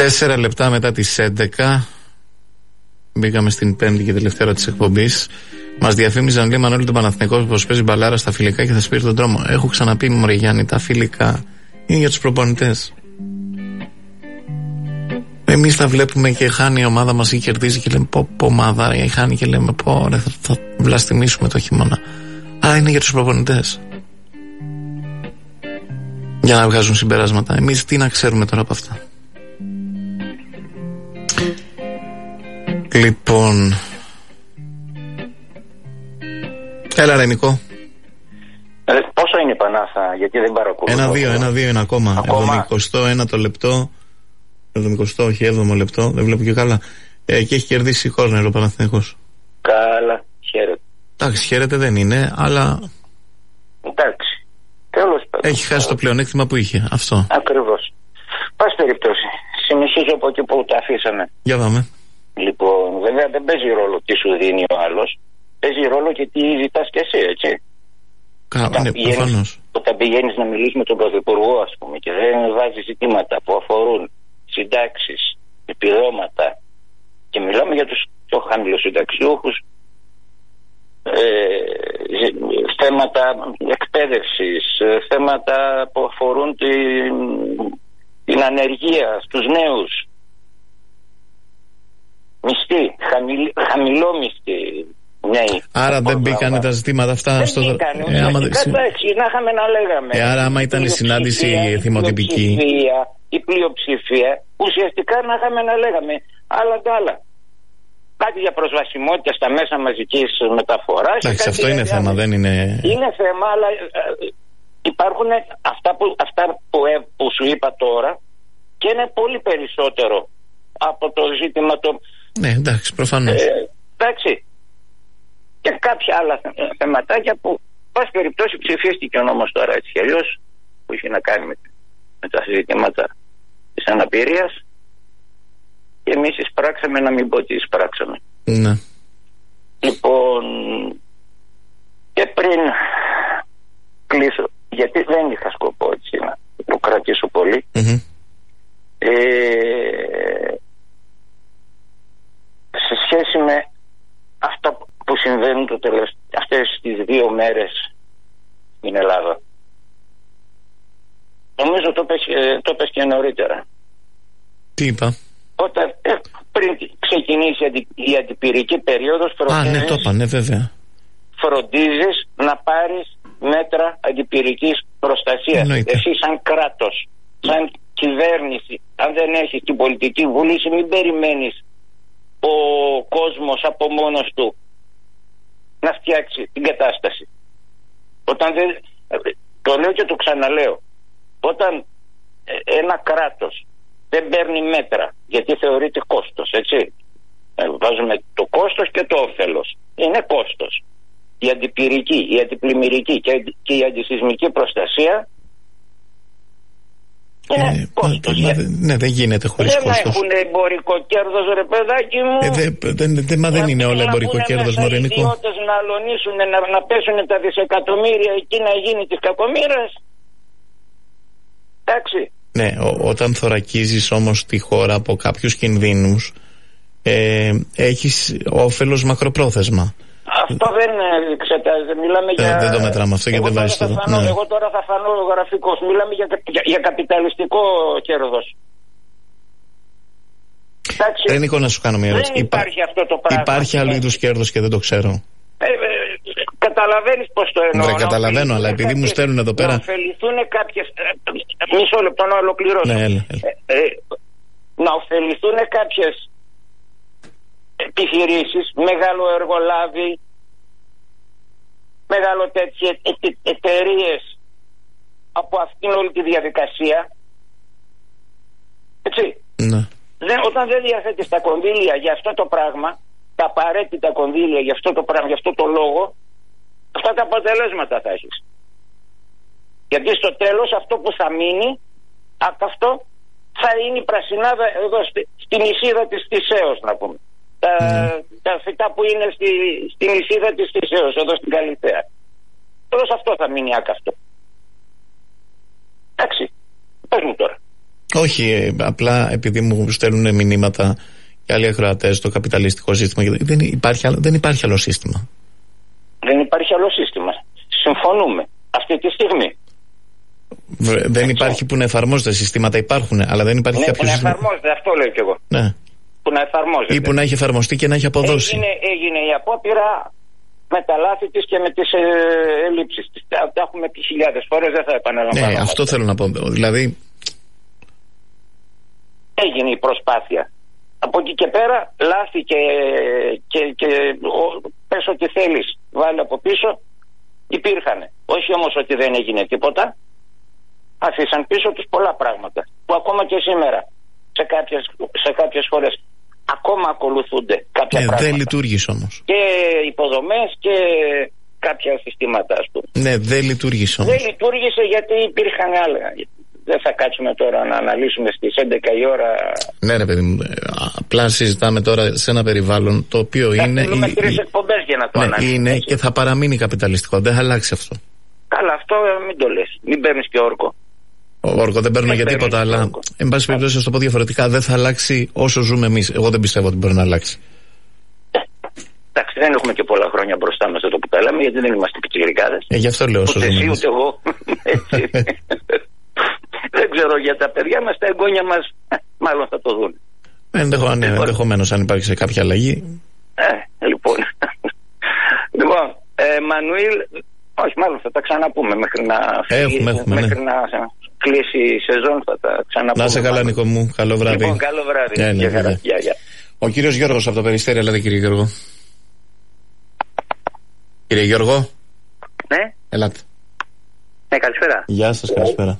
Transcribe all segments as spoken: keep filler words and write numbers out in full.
Τέσσερα λεπτά μετά τις έντεκα. Μπήκαμε στην πέμπτη και τελευταία ώρα της εκπομπής. Μας διαφήμιζαν, λέει, Μανώλη, τον Παναθηναϊκό πως παίζει μπαλάρα στα φιλικά και θα σπείρει τον δρόμο. Έχω ξαναπεί, μωρέ Γιάννη, τα φιλικά είναι για τους προπονητές. Εμείς τα βλέπουμε και χάνει η ομάδα μας ή κερδίζει και λέμε πω πω ομάδα ή χάνει και λέμε πω ρε, θα, θα βλαστημίσουμε το χειμώνα. Α, είναι για τους προπονητές, για να βγάζουν συμπεράσματα. Εμείς τι να ξέρουμε τώρα από αυτά. Λοιπόν, έλα ρε Νικό. Ε, πόσο είναι η Πανάθα, γιατί δεν παρακολουθώ. Ένα-δύο, ένα-δύο είναι ακόμα. εβδομηκοστό ένα το λεπτό. εβδομηκοστό, όχι, έβδομο λεπτό. Δεν βλέπω και καλά. Ε, και έχει κερδίσει η Κόρνερ ο Παναθηναϊκός. Καλά, χαίρετε. Εντάξει, χαίρετε δεν είναι, αλλά. Εντάξει. Τέλος πάντων. Έχει χάσει το πλεονέκτημα που είχε. Αυτό. Ακριβώς. Πάση περιπτώσει. Συνεχίζω από εκεί που τα αφήσαμε. Για πάμε. Λοιπόν, βέβαια δεν παίζει ρόλο τι σου δίνει ο άλλος. Παίζει ρόλο και τι ζητάς και εσύ, έτσι. Καλά, ναι, προφανώς. Όταν πηγαίνεις να μιλήσεις με τον Πρωθυπουργό, ας πούμε, και δεν βάζεις ζητήματα που αφορούν συντάξεις, επιδόματα, και μιλάμε για τους πιο χαμηλοσυνταξιούχους, ε, θέματα εκπαίδευσης, θέματα που αφορούν την, την ανεργία στους νέους, μισθή, χαμηλ, χαμηλό μισθή. Ναι, άρα δεν μπήκανε τα ζητήματα αυτά δεν στο. Μπήκανε, ε, άμα... εντάξει, να είχαμε να λέγαμε. Ε, άρα, άμα ήταν η συνάντηση θυμοτυπική. Η πλειοψηφία, η πλειοψηφία, ουσιαστικά να είχαμε να λέγαμε άλλα τα άλλα. Κάτι για προσβασιμότητα στα μέσα μαζικής μεταφοράς. Εντάξει, αυτό είναι θέμα, δεν είναι. Είναι θέμα, αλλά ε, υπάρχουν αυτά, που, αυτά που, ε, που σου είπα τώρα και είναι πολύ περισσότερο από το ζήτημα το. Ναι, εντάξει, προφανώς. Ε, εντάξει. Και κάποια άλλα θεματάκια που, πάση περιπτώσει, ψηφίστηκε ο νόμος τώρα έτσι κι αλλιώς, που είχε να κάνει με, με τα ζητήματα της αναπηρίας, και εμείς εισπράξαμε, να μην πω ότι εισπράξαμε. Ναι. Λοιπόν, και πριν κλείσω, γιατί δεν είχα σκοπό έτσι να το κρατήσω πολύ, mm-hmm. ε, σε σχέση με αυτά που συμβαίνουν το τελευταίο, αυτές τις δύο μέρες στην Ελλάδα. Νομίζω το πες, το πες και νωρίτερα. Τι είπα? Όταν ε, πριν ξεκινήσει η αντιπυρική περίοδος, φροντίζεις, Α, ναι, το είπα, ναι, βέβαια. φροντίζεις να πάρεις μέτρα αντιπυρικής προστασίας. Εννοείται. Εσύ σαν κράτος, σαν κυβέρνηση, αν δεν έχεις την πολιτική βούληση, μην περιμένεις ο κόσμος από μόνος του να φτιάξει την κατάσταση. Όταν δεν, το λέω και το ξαναλέω, όταν ένα κράτος δεν παίρνει μέτρα, γιατί θεωρείται κόστος, έτσι, βάζουμε το κόστος και το όφελος, είναι κόστος. Η αντιπυρική, η αντιπλημμυρική και η αντισυσμική προστασία είναι ε, κόστος. Μα, μα, ναι, δεν γίνεται χωρίς δεν κόστος. Δεν έχουν εμπορικό κέρδος, ρε παιδάκι μου. Ε, δε, δε, δε, μα δεν είναι όλα εμπορικό κέρδος, Μωρενικό. Οι ιδιώτες να αλωνίσουν, να, να πέσουν τα δισεκατομμύρια εκεί, να γίνει της κακομοίρας. Εντάξει. Ναι, ό, όταν θωρακίζεις όμως τη χώρα από κάποιους κινδύνους, ε, έχεις όφελος μακροπρόθεσμα. Αυτό δεν εξετάζεται. Μιλάμε ε, για. Δεν το μετράμε αυτό γιατί δεν βάζεις το. Ναι. Εγώ τώρα θα φανώ γραφικός. Μιλάμε για, για, για καπιταλιστικό κέρδος. Δεν είναι να σου κάνω μια ερώτηση. Δεν υπάρχει αυτό το πράγμα. Υπάρχει άλλο είδους κέρδος και δεν το ξέρω. Ε, ε, καταλαβαίνεις πως το εννοώ. Δεν καταλαβαίνω, αλλά επειδή μου στέλνουν εδώ πέρα. Να ωφεληθούν κάποιες. Μισό λεπτό να ολοκληρώσω. Ναι, έλα, έλα. Ε, ε, να ωφεληθούν κάποιες επιχειρήσεις, μεγάλο εργολάβοι, μεγάλο τέτοιες εταιρείες από αυτήν όλη τη διαδικασία. Έτσι. Ναι. Δεν, όταν δεν διαθέτεις τα κονδύλια για αυτό το πράγμα, τα απαραίτητα κονδύλια για αυτό το πράγμα, για αυτό το λόγο, αυτά τα αποτελέσματα θα έχεις. Γιατί στο τέλος αυτό που θα μείνει από αυτό θα είναι η πρασινάδα εδώ στη, στην νησίδα της Θησέως, να πούμε. Τα, mm. τα φυτά που είναι στη, στην νησίδα της Θησέως, εδώ στην Καλυθέα. Τέλος αυτό θα μείνει άκαυτο. Εντάξει, πες μου τώρα. Όχι, ε, απλά επειδή μου στέλνουν μηνύματα και άλλοι ακροατές στο καπιταλιστικό σύστημα. Δεν υπάρχει, δεν υπάρχει άλλο σύστημα. Δεν υπάρχει άλλο σύστημα. Συμφωνούμε. Αυτή τη στιγμή. Δεν Έτσι. υπάρχει που να εφαρμόζεται. Συστήματα υπάρχουν, αλλά δεν υπάρχει ναι, κάποιο που σύστημα. να εφαρμόζεται, αυτό λέω κι εγώ. Ναι. Που να εφαρμόζεται. Ή που να έχει εφαρμοστεί και να έχει αποδώσει. Έγινε, έγινε η απόπειρα με τα λάθη της και με τις ε, ελλείψεις της. Τα, τα έχουμε πει χιλιάδες φορές, δεν θα επαναλαμβάνω. Ναι, αυτό θέλω να πω. Δηλαδή. Έγινε η προσπάθεια. Από εκεί και πέρα, λάθη και, και, και ο, πες ό,τι θέλεις, βάλε από πίσω, υπήρχαν. Όχι όμως ότι δεν έγινε τίποτα. Αφήσαν πίσω τους πολλά πράγματα που ακόμα και σήμερα σε κάποιες, σε κάποιες χώρες ακόμα ακολουθούνται κάποια ε, πράγματα. Δεν λειτουργήσε όμως. Και υποδομές και κάποια συστήματα, ας πούμε. Ναι, δεν λειτουργήσε όμως. Δεν λειτουργήσε γιατί υπήρχαν άλλα. Δεν θα κάτσουμε τώρα να αναλύσουμε στις έντεκα η ώρα. Ναι, ρε παιδί μου. Απλά συζητάμε τώρα σε ένα περιβάλλον το οποίο θα είναι. Έχουμε τρεις εκπομπές για να το ναι, αναλύσουμε. Είναι και θα παραμείνει καπιταλιστικό. Δεν θα αλλάξει αυτό. Καλά, αυτό μην το λες. Μην παίρνεις και όρκο. Ο όρκο δεν παίρνω για τίποτα, αλλά εν πάση περιπτώσει, να το πω διαφορετικά, δεν θα αλλάξει όσο ζούμε εμείς. Εγώ δεν πιστεύω ότι μπορεί να αλλάξει. Εντάξει, δεν έχουμε και πολλά χρόνια μπροστά μας εδώ που τα λέμε, γιατί δεν είμαστε πιτσιρικάδες. Ε, γι' αυτό λέω όσο ούτε ζούμε. Εσύ, ούτε εγώ. Δεν ξέρω για τα παιδιά μας, τα εγγόνια μας, μάλλον θα το δουν. Ενδεχο, ναι, λοιπόν, ενδεχομένως αν υπάρχει σε κάποια αλλαγή. Ε, λοιπόν. λοιπόν, ε, Μανουήλ, όχι, μάλλον θα τα ξαναπούμε μέχρι να, έχουμε, έχουμε, μέχρι ναι. να κλείσει η σεζόν, θα τα ξαναπούμε. Να σε καλά, Νίκο μου, καλό βράδυ. Λοιπόν, καλό βράδυ. Yeah, ναι, για, ναι. για, για. Ο κύριος Γιώργος από το Περιστέρι, έλατε κύριε Γιώργο. Κύριε Γιώργο. Ναι. Ελάτε. Ναι, καλησπέρα. Γεια σας, καλησπέρα.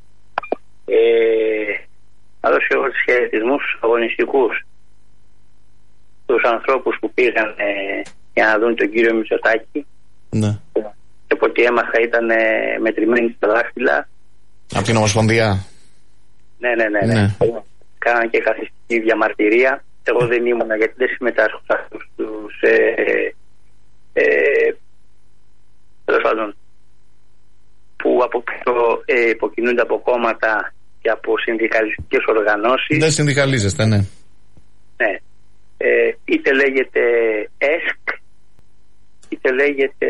Ε, να δώσω εγώ τους χαιρετισμούς αγωνιστικούς στους ανθρώπους που πήγαν ε, για να δουν τον κύριο Μητσοτάκη. Ναι. Και από ό,τι έμαθα ήταν ε, μετρημένοι στα δάχτυλα. Από την Ομοσπονδία. Ναι, ναι, ναι. ναι. ναι. Κάναν και καθιστική διαμαρτυρία. Εγώ δεν ήμουνα γιατί δεν συμμετάσχω σε αυτούς τους ε, ε, τέλος πάντων που από, ε, υποκινούνται από κόμματα και από συνδικαλιστικές οργανώσεις. Δεν συνδικαλίζεστε, ναι. Ναι. Ε, είτε λέγεται ΕΣΚ, είτε λέγεται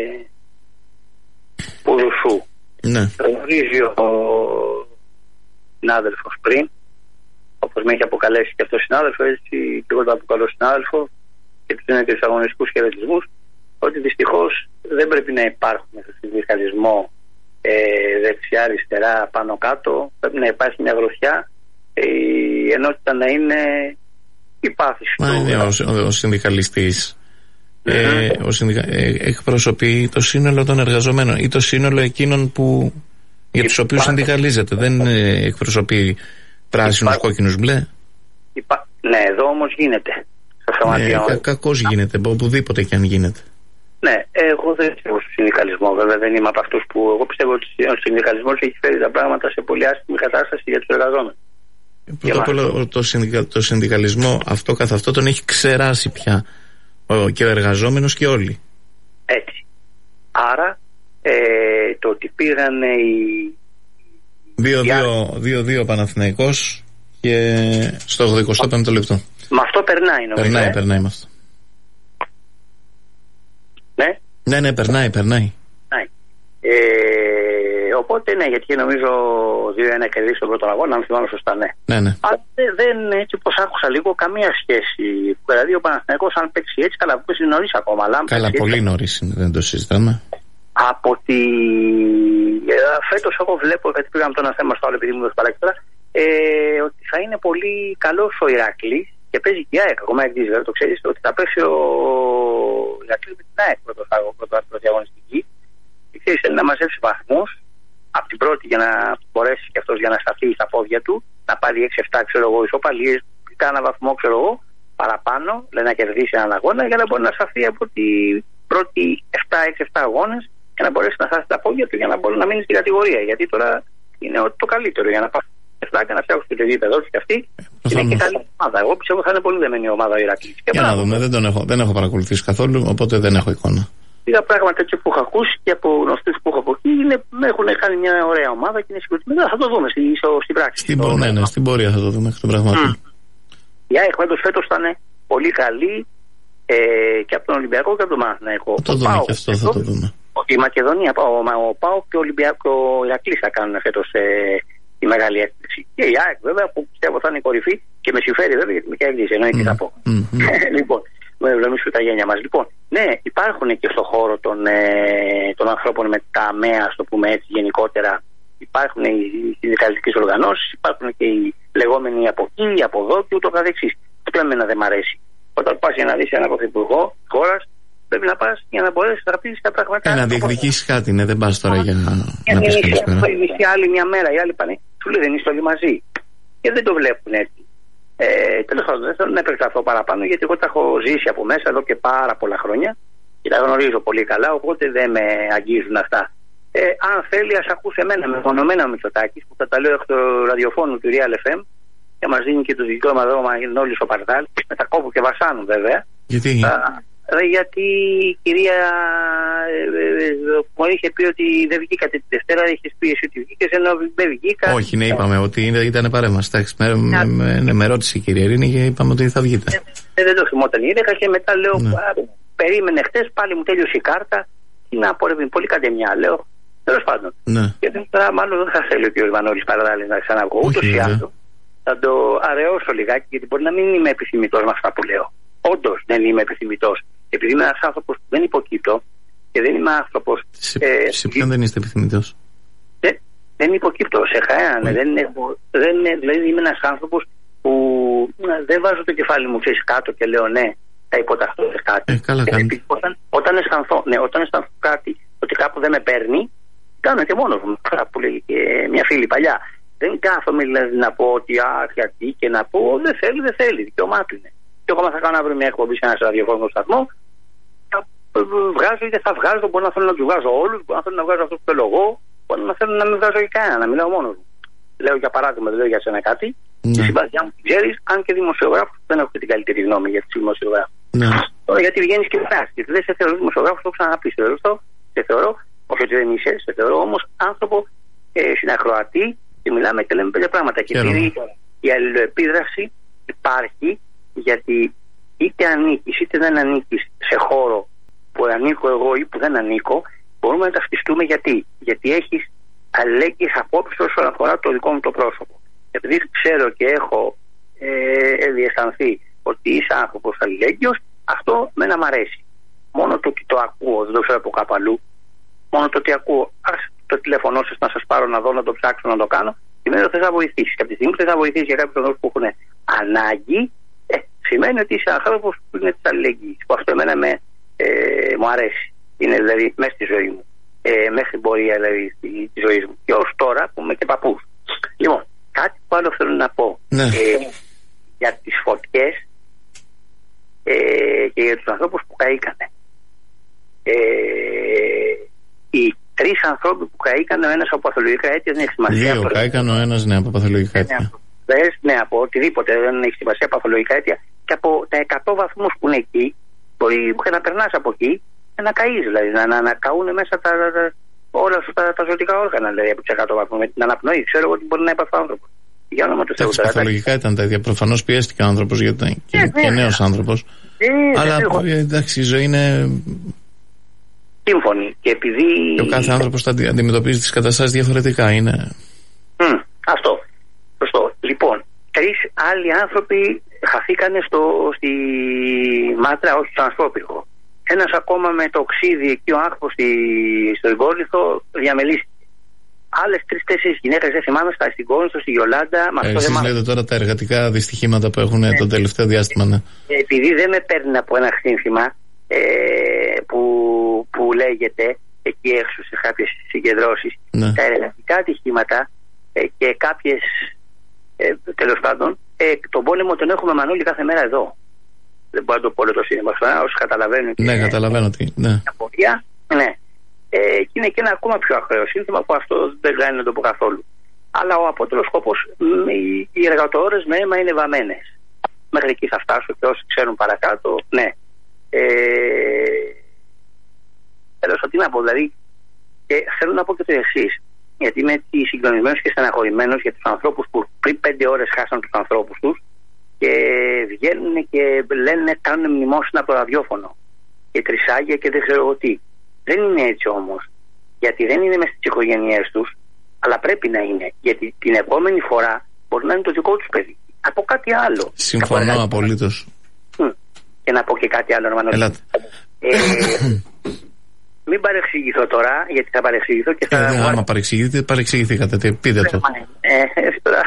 Πουδουσού. Ναι. Γνωρίζει ο συνάδελφος πριν, όπως με έχει αποκαλέσει και αυτό ο συνάδελφο, έτσι και εγώ το αποκαλώ συνάδελφο και του δίνω και τους αγωνιστικούς χαιρετισμούς, ότι δυστυχώς δεν πρέπει να υπάρχουν στο συνδικαλισμό ε, δεξιά, αριστερά, πάνω κάτω. Πρέπει να υπάρχει μια γροθιά, ε, η ενότητα να είναι η πάθηση του. Είναι ο, ο, ο συνδικαλιστής. Mm-hmm. Ε, ο συνδικα... ε, εκπροσωπεί το σύνολο των εργαζομένων ή το σύνολο εκείνων που... για τους οποίους συνδικαλίζεται. Δεν ε, εκπροσωπεί πράσινους, Υπά... κόκκινους, μπλε. Υπά... Ναι, εδώ όμως γίνεται. Ε, κα, κακώς γίνεται, οπουδήποτε και αν γίνεται. Ναι, εγώ δεν πιστεύω στο συνδικαλισμό, βέβαια δεν είμαι από αυτούς που. Εγώ πιστεύω ότι ο συνδικαλισμός έχει φέρει τα πράγματα σε πολύ άσχημη κατάσταση για τους εργαζόμενους. Πρώτα απ' όλα, το, συνδικα, το συνδικαλισμό αυτό καθ' αυτό τον έχει ξεράσει πια ο, και ο εργαζόμενος και όλοι. Έτσι. Άρα, ε, το ότι πήγαν οι. δύο δύο Παναθηναϊκός και στο ογδοηκοστό πέμπτο λεπτό. Με αυτό περνάει, νομίζω. Περνάει, ε? περνάει με αυτό. Ναι. Ναι, ναι, περνάει, περνάει. Ναι. Ε, οπότε, ναι, γιατί νομίζω δύο ένα κερδίσει τον πρώτο αγώνα, αν θυμάμαι σωστά, ναι. Ναι, ναι. Αλλά δεν, έτσι όπως άκουσα λίγο, καμία σχέση. Δηλαδή, ο Παναθηναϊκός, αν παίξει έτσι, καλά, που είναι νωρίς ακόμα. Αλλά καλά, πολύ έτσι, νωρίς είναι, δεν το συζητάμε. Από τη. Φέτος, εγώ βλέπω, γιατί πήγαμε το ένα θέμα στο άλλο, επειδή μου δώσει παράκι τώρα, ε, ότι θα είναι πολύ καλός ο Ηράκλης και παίζει και η ΑΕΚ. Ακόμα εκδίζει, βέβαια, το ξέρεις, ότι θα παίξει ο Ηράκλης με την ΑΕΚ πρώτο διαγωνιστική. Και ξέρεις, θέλει να μαζέψει βαθμούς από την πρώτη για να μπορέσει και αυτός για να σταθεί στα πόδια του, να πάρει έξι εφτά, ξέρω εγώ, ισοπαλίες, κάνα βαθμό, ξέρω εγώ, παραπάνω, λέει να κερδίσει έναν αγώνα για να μπορεί να σταθεί από την πρώτη εφτά έξι εφτά αγώνες και να μπορέσει να σταθεί τα πόδια του για να μπορεί να μείνει στην κατηγορία. Γιατί τώρα είναι το καλύτερο για να πάρει εφτά και να φτιάξουν το επίπεδο του και αυτή. Είναι και καλή ομάδα. Εγώ πιστεύω θα είναι πολύ δεμένη η ομάδα ο Ηράκλης. Για να δούμε, δεν, τον έχω, δεν έχω παρακολουθήσει καθόλου, οπότε δεν έχω εικόνα. Λίγα πράγματα έτσι που έχω ακούσει και από γνωστούς που έχω από εκεί έχουν κάνει μια ωραία ομάδα και είναι συγκροτημένοι. Θα το δούμε στη, στο, στην πράξη. Στην, στο, ναι, ναι, στην πορεία θα το δούμε εκ των πραγμάτων. Η ΑΕΚ φέτος ήταν πολύ καλή ε, και από τον Ολυμπιακό και από τον Παναθηναϊκό. Θα το δούμε και αυτό θα το δούμε. Η Μακεδονία, ο, ο ΠΑΟΚ και ο Ολυμπιακό, ο Ηρακλής θα κάνουν φέτος ε, τη μεγάλη έκπληξη. Και η ΑΕΚ βέβαια που πιστεύω θα είναι η κορυφή και με συμφέρει βέβαια γιατί με κέρδισε, εννοεί τι θα πω. Λοιπόν. Με ευλογήσουν τα γένια μας. Λοιπόν, ναι, υπάρχουν και στον χώρο των, ε, των ανθρώπων με τα ΑΜΕΑ, α το πούμε έτσι γενικότερα. Υπάρχουν οι συνδικαλιστικές οργανώσεις, υπάρχουν και οι λεγόμενοι από εκεί, από εδώ και ούτω καθεξής. Αυτό εμένα δεν μ' αρέσει. Όταν πας για να δεις έναν πρωθυπουργό χώρας, πρέπει να πας για να μπορέσεις να πεις τα πράγματα. Ε, να διεκδικήσεις κάτι, ναι, δεν πας τώρα για να, να πεις καλησπέρα. Η άλλη μια μέρα, οι άλλοι πάνε, σου λέει δεν είστε όλοι μαζί. Και δεν το βλέπουν έτσι. Ε, Τέλος πάντων, δεν θέλω να επεκταθώ παραπάνω γιατί εγώ τα έχω ζήσει από μέσα εδώ και πάρα πολλά χρόνια και τα γνωρίζω πολύ καλά, οπότε δεν με αγγίζουν αυτά. Ε, αν θέλει, ας ακούσει εμένα με μονομένα ο Μητσοτάκης που θα τα λέω εκ του ραδιοφώνου του Real εφ εμ και μας δίνει και το δικαίωμα εδώ να είναι όλοι στο παρτάλ, με τα κόπου και βασάνουν βέβαια. Γιατί? Α, γιατί η κυρία ε, ε, μου είχε πει ότι δεν βγήκατε τη Δευτέρα, είχε πει εσύ ότι βγήκες, ενώ δεν βγήκα. Όχι, ναι, είπαμε ότι ήταν παρέμβαση. Με, με, με, με ρώτησε η κυρία Ειρήνη και είπαμε ότι θα βγείτε. Ε, δεν το θυμόταν η Ειρήνη και μετά λέω, ναι. α, περίμενε χτες, πάλι μου τέλειωσε η κάρτα. Τι να πω, ρε, πολύ καντεμιά, λέω. Τέλος πάντων. Ναι. Και τώρα μάλλον δεν θα θέλει ο κ. Μανώλης Παραδάλης να ξαναβγώ. Ούτως ή άλλως θα το αραιώσω λιγάκι, γιατί μπορεί να μην είμαι επιθυμητός με αυτά που λέω. Όντως δεν είμαι επιθυμητός. Επειδή είμαι ένας άνθρωπος που δεν υποκείπτω και δεν είμαι άνθρωπος. Σε, ε, σε ποιον δεν είστε επιθυμητός? Δεν, δεν υποκείπτω σε κανέναν. Δεν, δεν, δηλαδή είμαι ένας άνθρωπος που δεν βάζω το κεφάλι μου ξέρεις, κάτω και λέω ναι, θα υποταχθώ σε κάτι. Ε, καλά ε, όταν, όταν, αισθανθώ, ναι, όταν αισθανθώ κάτι ότι κάπου δεν με παίρνει, κάνω και μόνος μου. Που λέει και μια φίλη παλιά. Δεν κάθομαι δηλαδή να πω ότι αχ, γιατί και να πω δεν θέλει, δεν θέλει. Δικαίωμά του είναι. Και εγώ, αν θα κάνω αύριο μια εκπομπή σε ένα ραδιοφωνικό σταθμό, θα βγάζω είτε θα βγάζω, μπορεί να θέλω να του βγάζω όλου, μπορεί να θέλω να βγάζω αυτό που θέλω εγώ, μπορεί να θέλω να μην βγάζω και κανένα, να μιλάω μόνο μου. Λέω για παράδειγμα, δεν λέω για σένα κάτι, mm. τη συμπάθειά μου την ξέρει, αν και δημοσιογράφο δεν έχω και την καλύτερη γνώμη για του δημοσιογράφου. Mm. Τώρα γιατί βγαίνει και μιλά, γιατί δεν σε θεωρώ δημοσιογράφο, το έχω ξαναπεί. Σε θεωρώ, όχι ότι δεν είσαι, σε θεωρώ όμω άνθρωπο ε, συνακροατή και μιλάμε και λέμε πέντε πράγματα. Και επειδή η αλληλοεπίδραση υπάρχει. Γιατί είτε ανήκεις είτε δεν ανήκεις σε χώρο που ανήκω εγώ ή που δεν ανήκω, μπορούμε να ταυτιστούμε γιατί. Γιατί έχεις αλληλέγγυες απόψεις όσον αφορά το δικό μου το πρόσωπο. Επειδή ξέρω και έχω ε, διαισθανθεί ότι είσαι άνθρωπος αλληλέγγυος, αυτό μένα μ' αρέσει. Μόνο το ότι το ακούω, δεν το ξέρω από κάπου αλλού, μόνο το ότι ακούω, ας το τηλέφωνό σας να σας πάρω να δω, να το ψάξω, να το κάνω, σημαίνει ότι θες να βοηθήσεις. Και από τη στιγμή που θες να βοηθήσεις για κάποιους ανθρώπους που έχουν ανάγκη, Ε, σημαίνει ότι είσαι άνθρωπος που είναι της αλληλεγγύης. Που αυτό εμένα με, ε, μου αρέσει. Είναι δηλαδή μέσα στη ζωή μου. Ε, μέχρι την πορεία δηλαδή τη ζωή μου. Και ως τώρα που είμαι και παππούς. Λοιπόν, κάτι που άλλο θέλω να πω. Ναι. Ε, για τις φωτιές ε, και για τους ανθρώπους που καήκανε. Ε, οι τρεις άνθρωποι που καήκανε, ο ένας από παθολογικά αίτια δεν έχει σημασία. Δύο καήκαν, ο ένας ναι, από παθολογικά αίτια. Ναι, από οτιδήποτε, δεν έχει σημασία, παθολογικά αίτια. Και από τα εκατό βαθμούς που είναι εκεί, μπορεί και να περνάς από εκεί και να καείς, δηλαδή να, να, να καούν μέσα τα, τα, όλα σου τα, τα ζωτικά όργανα, δηλαδή από τους εκατό βαθμούς. Με την αναπνοή, ξέρω εγώ ότι μπορεί να υπάρχει άνθρωπο. Για όνομα του Θεού. Τα παθολογικά ήταν τα ίδια. Προφανώς πιέστηκε ο άνθρωπος γιατί ήταν και, και νέος άνθρωπος. Αλλά εντάξει, η ζωή είναι. Σύμφωνοι. Και επειδή. Και ο κάθε άνθρωπος αντιμετωπίζει τις καταστάσεις διαφορετικά. Είναι. Mm, αυτό. Σωστό. Λοιπόν, τρεις άλλοι άνθρωποι χαθήκανε στο, στη Μάτρα, όχι στο Ανσπρόπυργο. Ένας ακόμα με το οξύδι εκεί ο άνθρωπος στη, στο Ιγκόλιθο διαμελήθηκε. Άλλες τρεις-τέσσερις γυναίκες δεν θυμάμαι στα στην Κόρινθο, στη Γιολάντα. Ε, εσείς λέτε τώρα τα εργατικά δυστυχήματα που έχουν ναι. το τελευταίο διάστημα. Ναι. Επειδή δεν με παίρνει από ένα σύνθημα ε, που, που λέγεται εκεί έξω σε κάποιες συγκεντρώσεις ναι. τα εργατικά ατυχήματα ε, και κάποιες ε, τέλος πάντων ε, τον πόλεμο τον έχουμε Μανώλη κάθε μέρα εδώ. Δεν μπορώ να το πω όλο το σύνθημα. Όσοι καταλαβαίνουν. Ναι, καταλαβαίνω τι. Ναι. Απορία, ναι. Ε, και είναι και ένα ακόμα πιο ακραίο σύνθημα που αυτό δεν κάνει να το πω καθόλου. Αλλά ο απότερος σκοπός, οι, οι εργατόρες με αίμα είναι βαμμένες. Μέχρι εκεί θα φτάσω και όσοι ξέρουν παρακάτω, ναι. Ε, δώσω, τι να πω, δηλαδή. Και θέλω να πω και το εξής. Γιατί είμαι συγκλονισμένος και στεναχωρημένος για τους ανθρώπους που πριν πέντε ώρες χάσαν τους ανθρώπους τους και βγαίνουν και λένε, κάνουν μνημόσυνα από το ραδιόφωνο. Και τρισάγια και δεν ξέρω εγώ τι. Δεν είναι έτσι όμως. Γιατί δεν είναι μέσα στις οικογένειές τους, αλλά πρέπει να είναι. Γιατί την επόμενη φορά μπορεί να είναι το δικό τους παιδί. Από κάτι άλλο. Συμφωνώ απολύτως. Και να πω και κάτι άλλο, Ρωμανό. Ελάτε. Ε, μην παρεξηγηθώ τώρα, γιατί θα παρεξηγηθώ και θα. Ε, δε, άμα παρεξηγηθείτε, παρεξηγηθήκατε. Τι, πείτε το. Ε, ε, τώρα.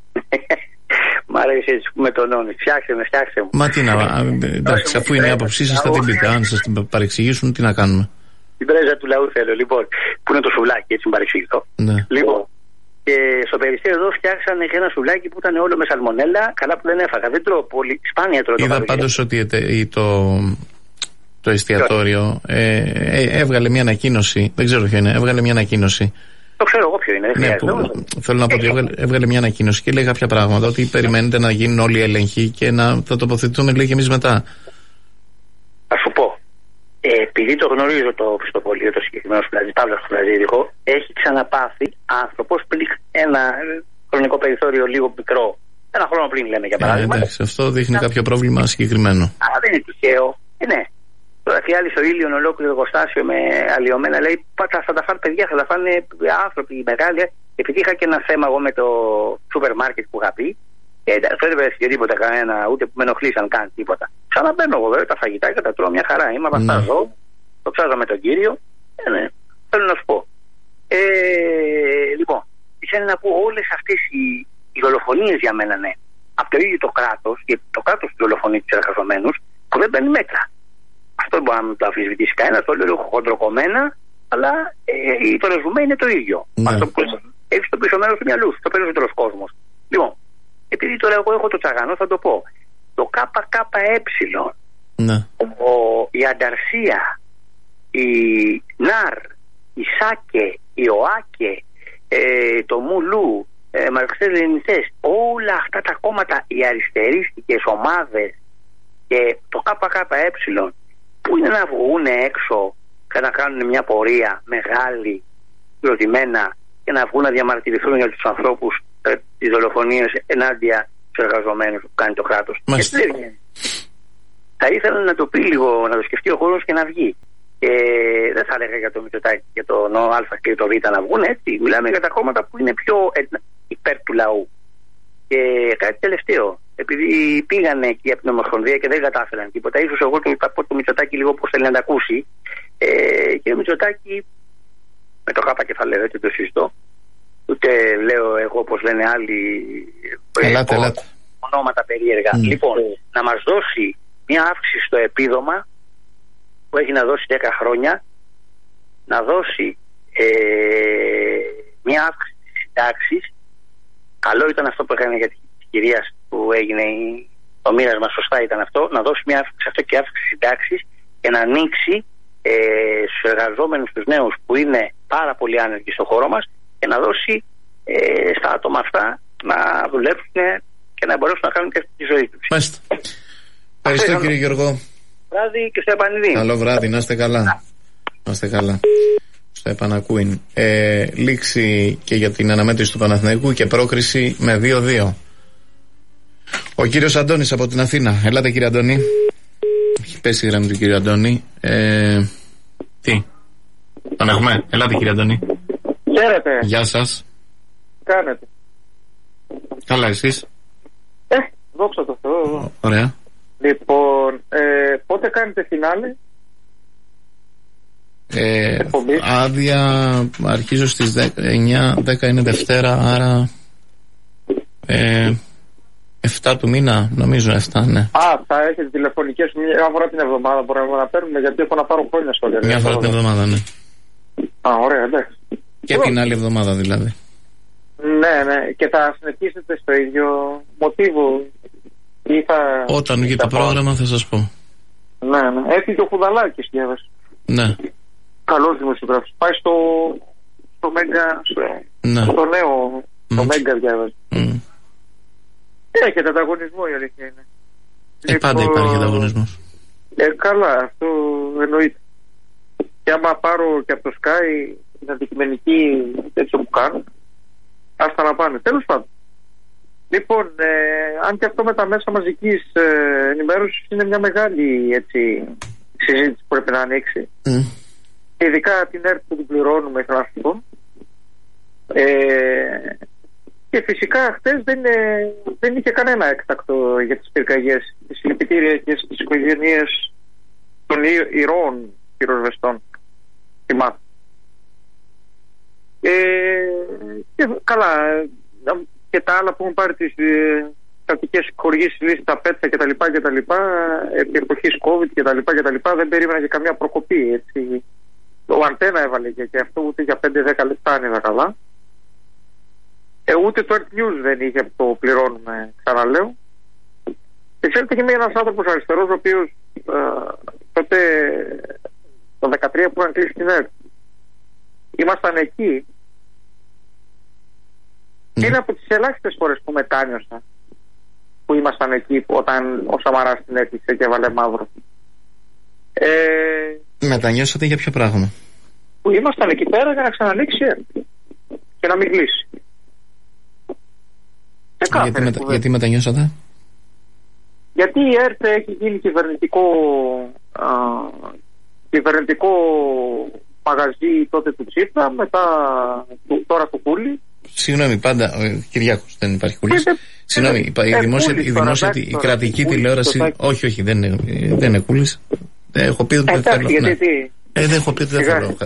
Μ' αρέσει έτσι που με τονώνει. Φτιάξε με, φτιάξε μου. Μα τι να. Εντάξει, αφού είναι η άποψή σας, θα την πείτε. Αν σας την παρεξηγήσουν, τι να κάνουμε. Την πρέζα του λαού θέλω, λοιπόν. Που είναι το σουβλάκι, έτσι μου παρεξηγηθώ. Ναι. Λοιπόν. Και στο Περιστέρι εδώ φτιάξανε και ένα σουβλάκι που ήταν όλο με σαλμονέλα. Καλά που δεν έφαγα. Δεν τρώω πολύ. Σπάνια τρώω. Είδα πάντως ότι το. Το εστιατόριο ε, ε, έβγαλε μια ανακοίνωση. Δεν ξέρω ποιο είναι. Έβγαλε μια ανακοίνωση. Το ξέρω εγώ ποιο είναι. Ναι, που, θέλω να πω ότι έβγαλε, έβγαλε μια ανακοίνωση και λέει κάποια πράγματα. Ότι περιμένετε να γίνουν όλοι οι έλεγχοι και να θα τοποθετηθούμε, λέει, και εμείς μετά. Α σου πω. Ε, επειδή το γνωρίζω το πιστοπολείο, το συγκεκριμένο σπλαζί, Παύλο Σπλαζίδικο, έχει ξαναπάθει άνθρωπος πριν ένα χρονικό περιθώριο λίγο μικρό. Ένα χρόνο πριν, λέμε για παράδειγμα. Ε, εντάξει, αυτό δείχνει κάποιο πρόβλημα συγκεκριμένο. Αλλά δεν είναι τυχαίο. Ε, ναι. Τώρα χρειάζεται στο ήλιο ολόκληρο εργοστάσιο με αλλοιωμένα. Λέει, θα τα φάνε παιδιά, θα τα φάνε άνθρωποι μεγάλοι. Επειδή είχα και ένα θέμα εγώ με το σούπερ μάρκετ που είχα πει, και δεν βρέθηκε και τίποτα κανένα, ούτε που με ενοχλήσαν καν τίποτα. Ξαναμπαίνω εγώ βέβαια τα φαγητά και τα τρώω μια χαρά. Είμαι απαστάζω, το ψάζω με τον κύριο. Ε, ναι, θέλω να σου πω. Ε, λοιπόν, ήθελα να πω όλες αυτές οι, οι δολοφονίες για μένα, ναι, από το ίδιο το κράτος, γιατί το κράτος δολοφονεί τους εργαζομένους που δεν παίρνει μέτρα. Αυτό μπορεί να το αμφισβητήσει κανένα, το λέω χοντροκομμένα, αλλά ε, το ρεζουμέ είναι το ίδιο. Ναι. Αυτό που έχει στο πίσω μέρος του μυαλού, το περισσότερο κόσμος. Λοιπόν, επειδή τώρα εγώ έχω το τσαγανό, θα το πω. Το ΚΚΕ, ναι. ο, η Ανταρσία, η ΝΑΡ, η ΣΑΚΕ, η ΟΑΚΕ, ε, το ΜΟΥΛΟΥ, ε, Μαρξιστές Λενινιστές, όλα αυτά τα κόμματα, οι αριστερίστικες ομάδες και το ΚΚΕ, που είναι να βγουν έξω και να κάνουν μια πορεία μεγάλη, προτιμένα, και να βγουν να διαμαρτυρηθούν για τους ανθρώπους ε, τις δολοφονίες ενάντια στους εργαζομένους που κάνει το κράτος. Θα ήθελα να το πει λίγο, να το σκεφτεί ο κόσμος και να βγει. Και δεν θα έλεγα για το Μητσοτάκη και το Α και το Β να βγουν, έτσι. Μιλάμε για τα κόμματα που είναι πιο υπέρ του λαού. Και κάτι τελευταίο. Επειδή πήγανε εκεί από την Ομοσπονδία και δεν κατάφεραν τίποτα, ίσως εγώ του είπα το Μητσοτάκη λίγο πώς θέλει να τα ακούσει. Ε, και ο Μητσοτάκη, με το χάπα κεφαλαίο, έτσι το συζητώ, ούτε λέω εγώ όπως λένε άλλοι ελάτε, ε, ελάτε. ονόματα περίεργα. Mm. Λοιπόν, να μας δώσει μια αύξηση στο επίδομα που έχει να δώσει δέκα χρόνια, να δώσει ε, μια αύξηση στις συντάξεις. Καλό ήταν αυτό που έκανε για την κυρία που έγινε το μοίρασμα, σωστά ήταν αυτό, να δώσει μια αύξηση αυτό και αύξηση συντάξεις και να ανοίξει ε, στους εργαζόμενους, τους νέους που είναι πάρα πολύ άνεργοι στο χώρο μας, και να δώσει ε, στα άτομα αυτά να δουλέψουν και να μπορέσουν να κάνουν και τη ζωή τους. Μάλιστα. Ευχαριστώ κύριε Γιώργο. Βράδυ και στο επανειδή. Καλό βράδυ, να είστε καλά. Να είστε καλά. Στο επανακούιν. Ε, λήξη και για την αναμέτρηση του Παναθηναϊκού και πρόκριση με δύο δύο. Ο κύριος Αντώνης από την Αθήνα. Ελάτε κύριε Αντώνη. Έχει πέσει η γραμμή του κύριου Αντώνη. Ε, τι. Τον έχουμε. Ελάτε κύριε Αντώνη. Χαίρετε. Γεια σας. Κάνετε. Καλά εσείς. Ε, δόξα τω Θεώ. Ωραία. Λοιπόν, ε, πότε κάνετε φινάλε? Ε, άδεια αρχίζω στις εννιά, δέκα είναι Δευτέρα, άρα ε, εφτά του μήνα, νομίζω εφτά, ναι. Α, θα έχετε τηλεφωνικές μια φορά την εβδομάδα, μπορούμε να παίρνουμε, γιατί έχω να πάρω χρόνια στο λέω. Μια φορά την εβδομάδα, ναι. Α, ωραία, εντάξει. Και την άλλη εβδομάδα δηλαδή. Ναι, ναι, και θα συνεχίσετε στο ίδιο μοτίβο ή θα... Όταν βγει το πρόγραμμα θα σας πω. Ναι, ναι, έχει και ο Χουδαλάκης διάβασε. Ναι. Καλός δημοσιογράφος. Πάει στο, στο Μέγκα, στο, ναι. στο νέο, mm. το Μέγκα διάβασε. Mm. Έχετε ανταγωνισμό, η αλήθεια είναι. Ε, λοιπόν, πάντα υπάρχει ανταγωνισμός. Ε, καλά, αυτό εννοείται. Και άμα πάρω και από το Sky την αντικειμενική τέτοιο που κάνω, άστα να πάνε. Τέλος πάντων. Λοιπόν, ε, αν και αυτό με τα μέσα μαζικής ε, ενημέρωσης είναι μια μεγάλη έτσι, συζήτηση που πρέπει να ανοίξει. Mm. Ειδικά την ΕΡΤ που την πληρώνουμε, ήθελα να σου πω. Ε, και φυσικά χτες δεν, ε, δεν είχε κανένα έκτακτο για τις πυρκαγιές. Τη συλληπιτήρια και στις οικογένειες των ηρώων πυροσβεστών. Θυμάμαι. Ε, και καλά, και τα άλλα που έχουν πάρει τις ε, κρατικές χορηγήσεις, λύσεις, τα πέτσα κτλ. κτλ επί εποχής COVID κτλ. κτλ δεν περίμενα για καμιά προκοπή. Έτσι. Ο Αντένα έβαλε και, και αυτό ούτε για πέντε δέκα λεπτά αν είδα καλά. Ε, ούτε το Earth News δεν είχε που το πληρώνουμε, ξαναλέω. Και ξέρετε και είμαι ένας άνθρωπος αριστερός, ο οποίος ε, τότε το δεκατρία που είχαν κλείσει την ΕΡΤ, ήμασταν εκεί. Mm. Είναι από τις ελάχιστες φορές που μετάνιωσα που ήμασταν εκεί όταν ο Σαμαράς την έκλεισε και έβαλε μαύρο. Ε, Μετανιώσατε για ποιο πράγμα? Που ήμασταν εκεί πέρα για να ξανανοίξει και να μην κλείσει. Γιατί, μετα... γιατί μετανιώσατε? Γιατί η ΕΡΤ έχει γίνει κυβερνητικό α, κυβερνητικό μαγαζί τότε του Τσίπρα, μετά του, τώρα του Κούλη. Συγγνώμη, πάντα, ο Κυριάκος, δεν υπάρχει Κούλης. Συγγνώμη, η δημόσια, η, δημόσια, η κρατική τηλεόραση, όχι, όχι, δεν είναι, δεν είναι Κούλης. Έχω πει ότι δεν θέλω. Ε, δεν έχω πει ότι δεν θέλω.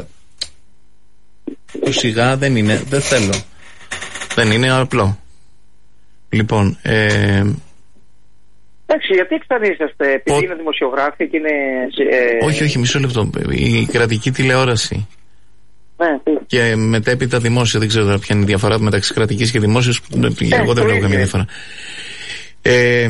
Το σιγά δεν είναι, δεν θέλω. Δεν είναι απλό. Λοιπόν, ε... εντάξει, γιατί εξτανίσαστε, επειδή ο... είναι δημοσιογράφοι και είναι... Ε... Όχι, όχι, μισό λεπτό. Η κρατική τηλεόραση ναι, και μετέπειτα δημόσια, δεν ξέρω τώρα ποια είναι η διαφορά μεταξύ κρατικής και δημόσιας, ε, εγώ δεν βλέπω καμία διαφορά. Ε,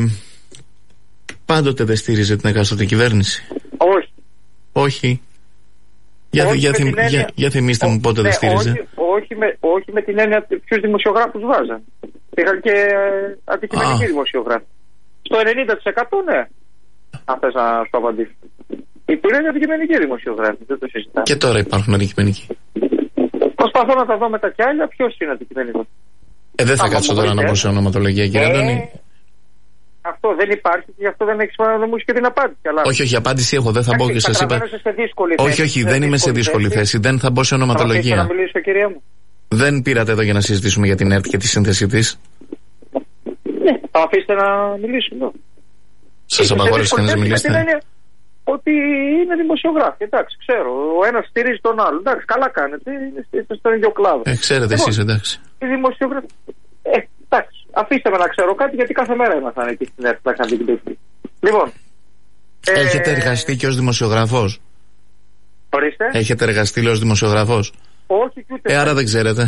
πάντοτε δεν στήριζε την εκάστοτε κυβέρνηση? Όχι. Όχι. Για, όχι για, θυμ, έννοια... για, για θυμίστε μου πότε ναι, δεν στήριζε. Όχι, όχι, με, όχι με την έννοια ποιους δημοσιογράφους βάζαν. Είχαν και ε, αντικειμενικοί δημοσιογράφοι. Στο ενενήντα τοις εκατό ναι. Αν θες να σου απαντήσω. Υπήρχαν αντικειμενικοί δημοσιογράφοι, δεν το συζητάμε. Και τώρα υπάρχουν αντικειμενικοί. Προσπαθώ να τα δω με τα κι άλλα, ποιος είναι αντικειμενικός. Ε, δεν θα Α, κάτσω τώρα να πω σε ονοματολογία, κύριε ε, Αντώνη. Αυτό δεν υπάρχει και γι' αυτό δεν έχει σημασία να μου και την απάντηση. Αλλά... Όχι, όχι, απάντηση έχω, δεν θα μπω και σας είπα. Όχι, όχι, δεν είμαι σε δύσκολη θέση. Δεν θα μπω σε ονοματολογία. Θα μιλήσω, κυρία μου. Δεν πήρατε εδώ για να συζητήσουμε για την ΕΡΤ και τη σύνθεσή της. Ναι, θα αφήσετε να μιλήσουμε. Σας απαγόρευσε κανείς να μιλήσετε? Ότι είναι δημοσιογράφοι, εντάξει, ξέρω. Ο ένας στηρίζει τον άλλο. Εντάξει, καλά κάνετε, είστε στον ίδιο κλάδο. Ε, ξέρετε εσείς, εντάξει. Οι δημοσιογράφοι. Ε, εντάξει, αφήστε με να ξέρω κάτι, γιατί κάθε μέρα ήμασταν εκεί στην ΕΡΤ να ξαναδικηθεί. Λοιπόν. Έχετε ε... εργαστεί και ως δημοσιογράφος? Ορίστε. Έχετε εργαστεί ως δημοσιογράφος? Όχι, ούτε. Ε, άρα δεν ξέρετε.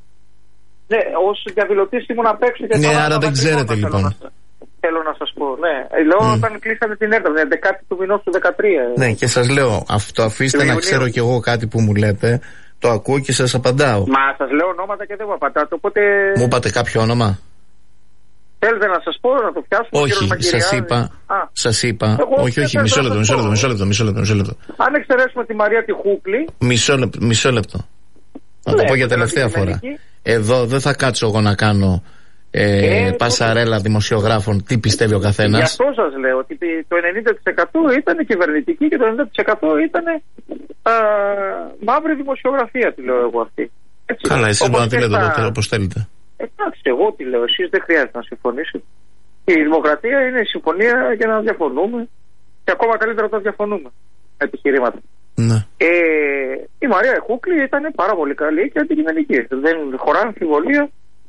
Ναι, ως διαδηλωτής ήμουν απ' έξω και ναι, άρα δεν ξέρετε λοιπόν. Θέλω να σας πω, ναι. Λέω mm. όταν κλείσανε την ΕΡΤ, την δεκάτη του μηνός του δεκατρία. Ναι, και σας λέω, αυτό αφήστε να ξέρω κι εγώ κάτι που μου λέτε, το ακούω και σας απαντάω. Μα σας λέω ονόματα και δεν μου απαντάτε, οπότε... Μου είπατε κάποιο όνομα? Θέλετε να σας πω, να το πιάσουμε? Όχι, σας είπα, σας είπα, εγώ, όχι, όχι, μισό λεπτό, μισό λεπτό, μισό λεπτό, μισό λεπτό, μισό λεπτό. Αν εξαιρέσουμε τη Μαρία τη Χούκλη... Μισό λεπτό, μισό λεπτό. Να το πω για τελευταία φορά. Εδώ δεν θα κάτσω εγώ να κάνω... Ε, ε, πασαρέλα το... δημοσιογράφων, τι πιστεύει ο καθένας. Γι' αυτό σας λέω ότι το ενενήντα τοις εκατό ήταν κυβερνητική και το ενενήντα τοις εκατό ήταν α, μαύρη δημοσιογραφία, τη λέω εγώ αυτή. Έτσι. Καλά, εσείς μπορείτε να τη λέτε στα... όπως θέλετε. Εντάξει, εγώ τη λέω, εσείς δεν χρειάζεται να συμφωνήσετε. Η δημοκρατία είναι η συμφωνία για να διαφωνούμε και ακόμα καλύτερα όταν διαφωνούμε επιχειρήματα. Ναι. Ε, η Μαρία Χούκλη ήταν πάρα πολύ καλή και αντικειμενική. Δεν χωρά αμφιβολία.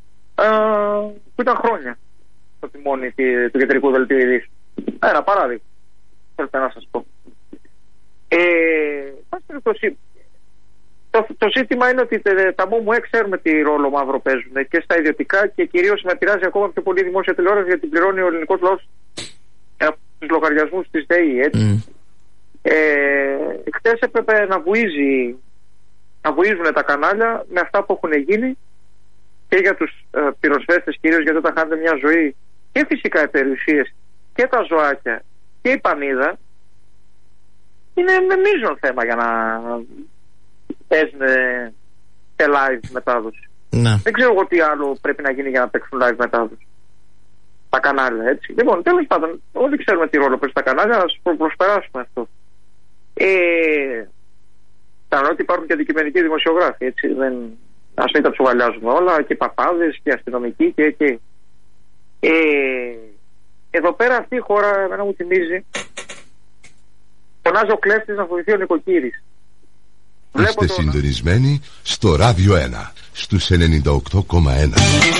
Uh, που ήταν χρόνια στο τιμόνι του κεντρικού δελτίου ειδήσεων. Ένα παράδειγμα θέλετε να σας πω. Ε, το, το, το ζήτημα είναι ότι τα ΜΟΜΟΕ ξέρουμε τι ρόλο μαύρο παίζουν και στα ιδιωτικά και κυρίως με πειράζει ακόμα πιο πολύ δημόσια τηλεόραση, γιατί πληρώνει ο ελληνικός λαός από τους λογαριασμούς της ΔΕΗ, έτσι. Mm. Ε, χτες έπρεπε να βουίζει να βουίζουν τα κανάλια με αυτά που έχουν γίνει και για τους ε, πυροσβέστες κυρίως, γιατί όταν χάνετε μια ζωή και φυσικά οι περιουσίες και τα ζωάκια και η πανίδα, είναι με μείζον θέμα για να παίζουν σε live μετάδοση. Ναι. Δεν ξέρω εγώ τι άλλο πρέπει να γίνει για να παίξουν live μετάδοση. Τα κανάλια, έτσι. Λοιπόν, τέλος πάντων, όλοι ξέρουμε τι ρόλο παίζει τα κανάλια, να προ- προσπεράσουμε αυτό. Ε, Κατανοώ ότι υπάρχουν και αντικειμενικοί δημοσιογράφοι, έτσι. Δεν... Ας μην τα τσουβαλιάζουμε όλα, και παπάδες και αστυνομικοί και. και... Ε, εδώ πέρα αυτή η χώρα, εμένα μου θυμίζει, φωνάζει ο κλέφτης να φοβηθεί ο νοικοκύρης. Είστε το... συντονισμένοι στο Ράδιο ένα, στους ενενήντα οκτώ κόμμα ένα.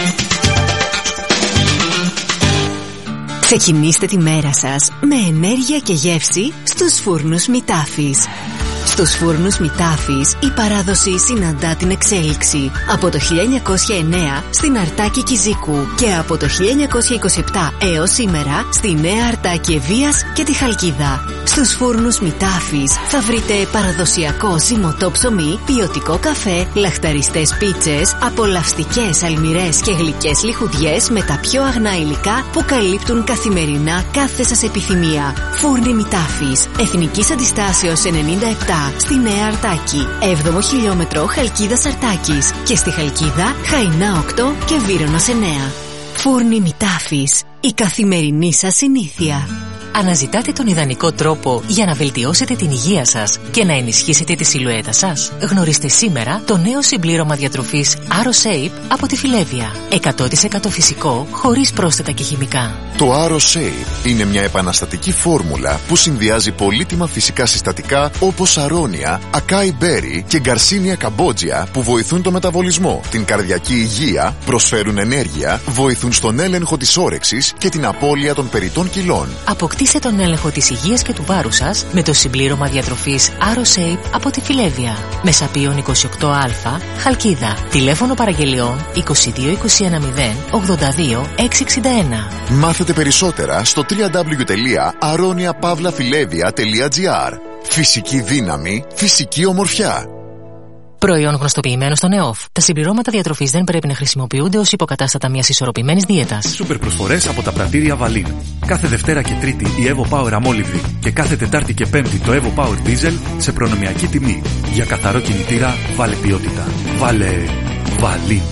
Ξεκινήστε τη μέρα σας με ενέργεια και γεύση στους φούρνους Μητάφης. Στους φούρνους Μητάφης η παράδοση συναντά την εξέλιξη. Από το χίλια εννιακόσια εννέα στην Αρτάκη Κιζίκου και από το χίλια εννιακόσια είκοσι επτά έως σήμερα στη Νέα Αρτάκη Ευβοίας και τη Χαλκίδα. Στους φούρνους Μητάφης θα βρείτε παραδοσιακό ζυμωτό ψωμί, ποιοτικό καφέ, λαχταριστές πίτσες, απολαυστικές αλμυρές και γλυκές λιχουδιές με τα πιο αγνά υλικά που καλύπτουν καθημερινά κάθε σας επιθυμία. Φούρνοι Μητάφης, Εθνικής Αντιστάσεως ενενήντα επτά στη Νέα Αρτάκη, έβδομο χιλιόμετρο Χαλκίδας Αρτάκης και στη Χαλκίδα Χαϊνά οκτώ και Βύρωνας εννέα. Φούρνοι Μητάφης, η καθημερινή σας συνήθεια. Αναζητάτε τον ιδανικό τρόπο για να βελτιώσετε την υγεία σας και να ενισχύσετε τη σιλουέτα σας? Γνωρίστε σήμερα το νέο συμπλήρωμα διατροφής AroShape από τη Φιλέβια. εκατό τοις εκατό φυσικό, χωρίς πρόσθετα και χημικά. Το AroShape είναι μια επαναστατική φόρμουλα που συνδυάζει πολύτιμα φυσικά συστατικά όπως αρώνια, ακάι μπέρι και γκαρσίνια καμπότζια που βοηθούν το μεταβολισμό, την καρδιακή υγεία, προσφέρουν ενέργεια, βοηθούν στον έλεγχο της όρεξης και την απώλεια των περιττών κιλών. Αποκτήστε τον έλεγχο της υγείας και του βάρους σας με το συμπλήρωμα διατροφής AroShape από τη Φιλέβια. Μεσαπίων είκοσι οκτώ α, Χαλκίδα. Τηλέφωνο παραγγελιών είκοσι δύο είκοσι ένα μηδέν ογδόντα δύο εξακόσια εξήντα ένα. Μάθετε περισσότερα στο double-u double-u double-u τελεία aronia pavla filevia τελεία gr. Φυσική δύναμη, φυσική ομορφιά. Προϊόν γνωστοποιημένο στον ΕΟΦ. Τα συμπληρώματα διατροφής δεν πρέπει να χρησιμοποιούνται ως υποκατάστατα μιας ισορροπημένης δίαιτας. Σούπερ προσφορές από τα πρατήρια Βαλίν. Κάθε Δευτέρα και Τρίτη η Evo Power αμόλυβδη και κάθε Τετάρτη και Πέμπτη το Evo Power Diesel σε προνομιακή τιμή. Για καθαρό κινητήρα, βάλε ποιότητα. Βάλε Βαλίν.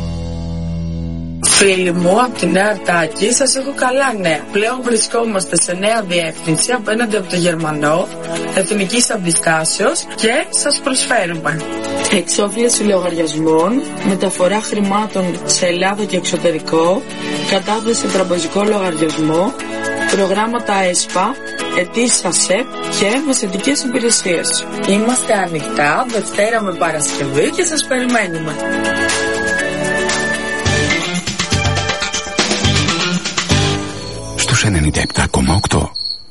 Φίλοι μου, από τη Νέα Αρτάκη σας έχω καλά νέα. Πλέον βρισκόμαστε σε νέα διεύθυνση απέναντι από το Γερμανό, Εθνικής Αντιστάσεως και σας προσφέρουμε εξόφληση λογαριασμών, μεταφορά χρημάτων σε Ελλάδα και εξωτερικό, κατάθεση τραπεζικό λογαριασμό, προγράμματα ΕΣΠΑ, αιτήσεις ΑΣΕΠ και μεσαιτικές υπηρεσίες. Είμαστε ανοιχτά Δευτέρα με Παρασκευή και σας περιμένουμε. Στους ενενήντα επτά κόμμα οκτώ.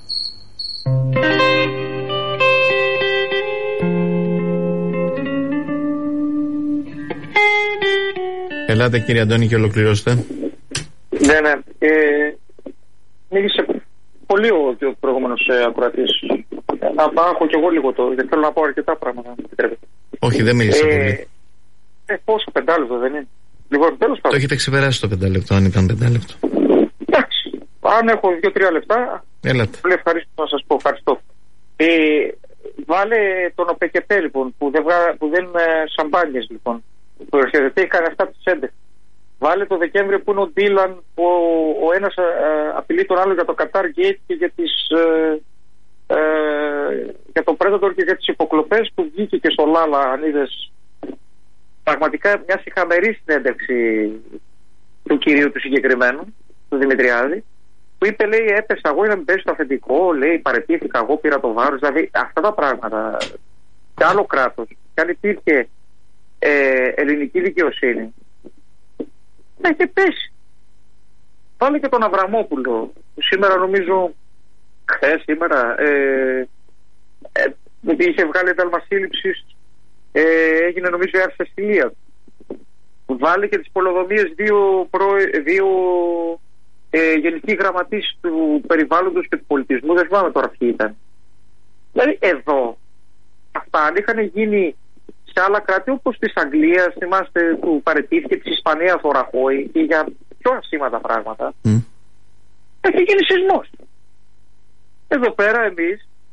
Ελάτε κύριε Αντώνη και ολοκληρώστε. Ναι, ναι. Ε, μίλησε πολύ ο, ο προηγούμενος ε, ακροατής. Να έχω κι εγώ λίγο το, γιατί θέλω να πω αρκετά πράγματα. Όχι, δεν μίλησε ε, πολύ. Ε, πόσο, πεντάλεπτο δεν είναι? Λοιπόν, τέλος πάντων. Το έχετε ξεπεράσει το πεντάλεπτο, αν ήταν πεντάλεπτο. Εντάξει. Αν έχω δύο-τρία λεπτά, έλατε. Πολύ ευχαριστώ να σας πω. Ευχαριστώ. Ε, βάλε τον ΟΠΕΚΕΠΕ λοιπόν, που δεν, που δεν ε, σαμπάνιες λοιπόν. Που έρχεται, έχει κάνει αυτά τις έντεκα. Βάλε το Δεκέμβριο που είναι ο Ντίλαν, που ο, ο ένας ε, απειλεί τον άλλο για το Qatar Gate και για, τις, ε, ε, για το Predator και για τις υποκλοπές που βγήκε και στο Λάλα, αν είδες. Πραγματικά μια σιχαμερή συνέντευξη του κυρίου του συγκεκριμένου, του Δημητριάδη, που είπε, λέει, έπεσα εγώ για να μην πέσει το αφεντικό, λέει, παρετήθηκα εγώ, πήρα το βάρος. Δηλαδή αυτά τα πράγματα σε άλλο κράτος, και αν υπήρχε ε, ελληνική δικαιοσύνη, θα είχε πέσει. Πάλι και τον Αβραμόπουλο, που σήμερα νομίζω, χθες σήμερα, ε, ε, ε, είχε βγάλει ένταλμα σύλληψης, ε, έγινε νομίζω η αρσεστηλία. Βάλει και τις πολεοδομίες δύο, προ, δύο ε, γενικοί γραμματείς του περιβάλλοντος και του πολιτισμού, δεν θυμάμαι τώρα ποιοι ήταν. Δηλαδή εδώ αυτά αν είχαν γίνει σε άλλα κράτη όπως της Αγγλίας, θυμάστε, που παραιτήθηκε, της Ισπανίας ο Ραχώη και για πιο ασήμαντα πράγματα, mm. έχει γίνει σεισμός. Εδώ πέρα εμείς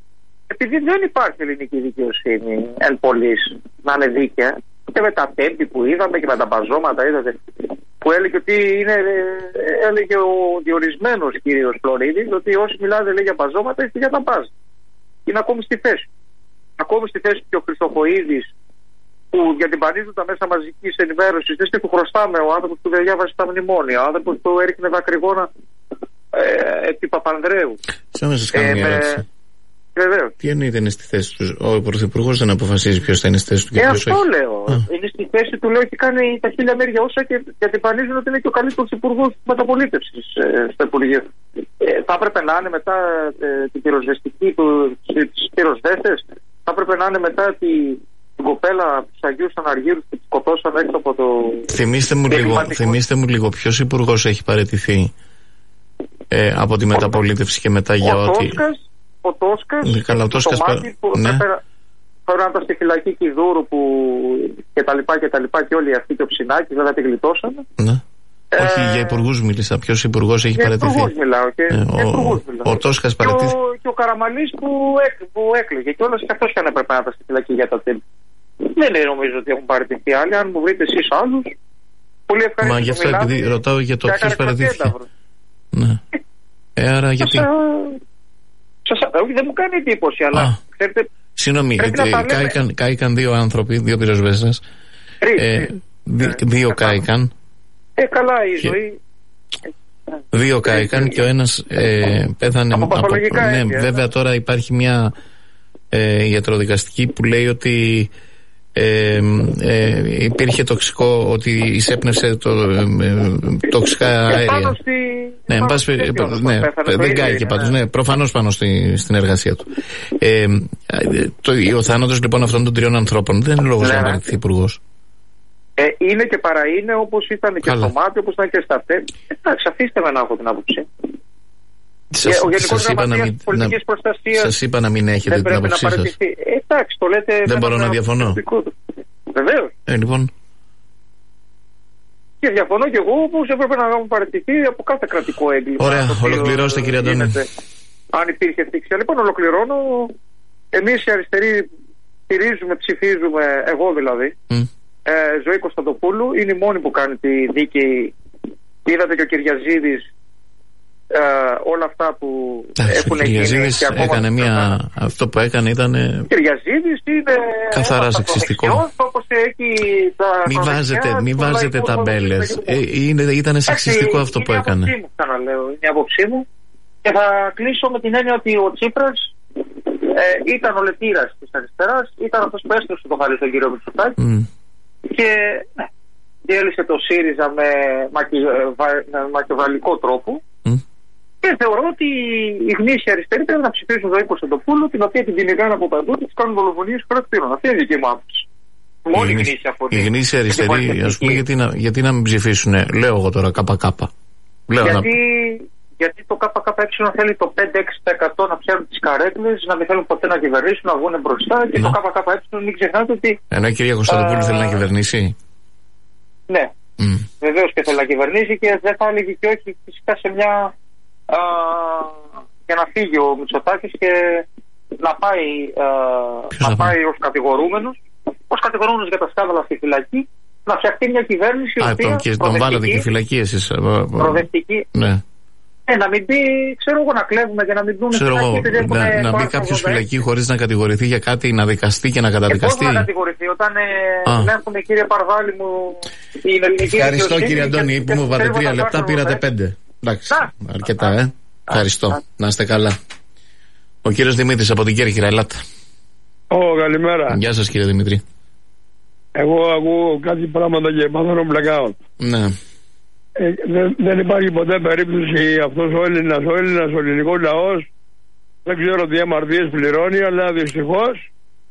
επειδή δεν υπάρχει ελληνική δικαιοσύνη εν πολλής να είναι δίκαια, και με τα τέμπη που είδαμε και με τα μπαζώματα είδατε, που έλεγε ότι είναι, έλεγε ο διορισμένος κύριος Φλωρίδης, ότι όσοι μιλάνε λέει για μπαζώματα είστε για τα μπάζ. Είναι ακόμη στη θέση. Ακόμη στη θέση και ο Χριστοχοΐδης, που διατυμπανίζουν τα μέσα μαζικής ενημέρωσης, δεν του χρωστάμε, ο άνθρωπος που δεν διάβασε τα μνημόνια, ο άνθρωπος που έριχνε δακρυγόνα ε, επί Παπανδρέου. Σαν να σας κάνω μια ερώτηση. Βεβαίως. Τι εννοείται είναι στη θέση του? Ο Πρωθυπουργός δεν αποφασίζει ποιος θα είναι στη θέση του και ε, ποιος όχι. Αυτό λέω. Α. Είναι στη θέση του, λέω, έχει κάνει τα χίλια μέρια όσα και διατυμπανίζουν ότι είναι και ο καλύτερος υπουργός της μεταπολίτευσης ε, στο Υπουργείο. Ε, θα έπρεπε να είναι μετά ε, την πυροσβεστική, τις πυροσβέστες, θα έπρεπε να είναι μετά τη, την κοπέλα του Αγίου Αναργύρου που τη σκοτώσαν έξω από το. Θυμήστε μου, λίγο, θυμήστε μου λίγο ποιος υπουργός έχει παραιτηθεί ε, από τη μεταπολίτευση και μετά για ό,τι. Ο Τόσκας, καλά, ο Τόσκας το πα... μάτι που ναι. Πρέπει να ήταν στη φυλακή Κιδούρου που και τα λοιπά και τα λοιπά και όλοι αυτοί και ο Ψινάκης βέβαια τη γλιτώσανε. Ναι. Ε... Όχι, για υπουργούς μίλησα. Ποιος υπουργός έχει παραιτηθεί? Για υπουργούς μιλάω. Και, ε, ο, ο, ο, ο Τόσκας παραιτηθεί. Και ο, και ο Καραμανλής που, έκ, που έκλαιγε και όλος και αυτός και αν έπρεπε να ήταν στη φυλακή για τα τέλη. Δεν είναι, νομίζω ότι έχουν παραιτηθεί άλλοι. Αν μου βρείτε εσείς άλλους, πολύ ευχαριστώ. Μα γι' αυτό επειδή ρωτάω για το ποιος παραιτήθηκε. Ναι. Ε, άρα γιατί. Σας, όχι, δεν μου κάνει εντύπωση, αλλά Α, ξέρετε. Συγγνώμη, κάηκαν, κάηκαν δύο άνθρωποι, δύο πυροσβέστες. Ε, δι, δύο κάηκαν. Ε, καλά η ζωή. Δύο κάηκαν και ο ένας ε, πέθανε από, από ναι, βέβαια τώρα υπάρχει μια ε, ιατροδικαστική που λέει ότι ε, ε, υπήρχε τοξικό, ότι εισέπνευσε το, ε, τοξικά αέρια. Στη... Ναι, πάση, ναι, δεν κάηκε πάντως, ναι, προφανώς πάνω στη, στην εργασία του. Ε, το, ο θάνατος λοιπόν αυτών των τριών ανθρώπων δεν είναι λόγος να παραιτηθεί υπουργός. Ε, είναι και παρά είναι, όπως ήταν και στο μάτι, όπως ήταν και στα ΤΕΠ. Εντάξει, αφήστε με να έχω την άποψή. Σας, ο Γενικός Γραμματέας Πολιτικής Προστασίας σας είπα να μην έχετε την άποψή σας. Ε, εντάξει, το λέτε. Δεν μπορώ να διαφωνώ. Βεβαίως. Ε, λοιπόν. Και διαφωνώ και εγώ, όπως έπρεπε να έχουν παραιτηθεί από κάθε κρατικό έγκλημα. Ωραία, ολοκληρώστε κύριε Αντώνη. Αν υπήρχε θήξη. Λοιπόν, ολοκληρώνω. Εμείς οι αριστεροί στηρίζουμε, ψηφίζουμε, εγώ δηλαδή. Mm. Ε, Ζωή Κωνσταντοπούλου είναι η μόνη που κάνει τη δίκαιη. Είδατε και ο Κυριαζίδης ε, όλα αυτά που Άχι, έχουν γίνει. Ο Κυριαζίδης έκανε μια. Αυτό που έκανε ήταν. Ο Κυριαζίδης είναι. Καθαρά σεξιστικό. Όπως έχει τα. Μην βάζετε, μη βάζετε ταμπέλες. Ε, ήταν σεξιστικό αυτό που έκανε. Είναι η άποψή μου, ξαναλέω. Είναι η άποψή μου. Και θα κλείσω με την έννοια ότι ο Τσίπρας ε, ήταν ο λετήρας της αριστεράς, ήταν αυτός που έστρεψε το χαλί στον κύριο Μητσοτάκη. Mm. Και ναι, διέλυσε το ΣΥΡΙΖΑ με, μακι, με μακεβαλικό τρόπο. Mm. Και θεωρώ ότι οι γνήσιοι αριστεροί πρέπει να ψηφίσουν Ζωή Κωνσταντοπούλου, την οποία την κυνηγάνε από παντού και τις κάνουν δολοφονίες χαρακτήρων. Αυτή είναι η δική μου άποψη. Μόνη γνήσια από οι γνήσιοι αριστεροί, ας πούμε, γιατί να, γιατί να μην ψηφίσουν, λέω εγώ τώρα, ΚΚ. Γιατί, να... γιατί το ΚΚΕ θέλει το πέντε έξι τοις εκατό να πιάνουν τις καρέκλες, να μην θέλουν ποτέ να κυβερνήσουν, να βγουν μπροστά. Και ναι. Το ΚΚΕ μην ξεχνάτε ότι. Ενώ η κυρία Κωνσταντοπούλου θέλει να κυβερνήσει. Ναι, mm. βεβαίως και θέλει να κυβερνήσει και δεν θα έλεγε και όχι φυσικά σε μια. Α, για να φύγει ο Μητσοτάκης και να πάει, α, να πάει ως κατηγορούμενος, ως κατηγορούμενος για τα σκάνδαλα στη φυλακή, να φτιαχτεί μια κυβέρνηση. Α, τον, και τον βάλατε και φυλακή εσείς. Προοδευτική. Ναι. Ε, να μην πει, ξέρω εγώ, να κλέβουμε και να μην δούμε. Ξέρω εγώ, να, να μπει κάποιος φυλακή χωρίς να κατηγορηθεί για κάτι, να δικαστεί και να καταδικαστεί. Και πώς να κατηγορηθεί, όταν ελέγχουν, κύριε Παρβάλη μου, την ελληνική. Ευχαριστώ κύριε Αντώνη, που μου βάλετε τρία λεπτά, πήρατε πέντε. Εντάξει, αρκετά, ε. Ευχαριστώ. Να είστε καλά. Ο κύριος Δημήτρης από την Κέρκυρα, ελάτε. Ω, καλημέρα. Γεια σας κύριε Δημήτρη. Εγώ ακούω κάτι πράγματα και μάθαμε blackout. Ναι. Ε, δεν, δεν υπάρχει ποτέ περίπτωση αυτός ο Έλληνας, ο Έλληνας, ο ελληνικός λαός, δεν ξέρω τι αμαρτίες πληρώνει, αλλά δυστυχώς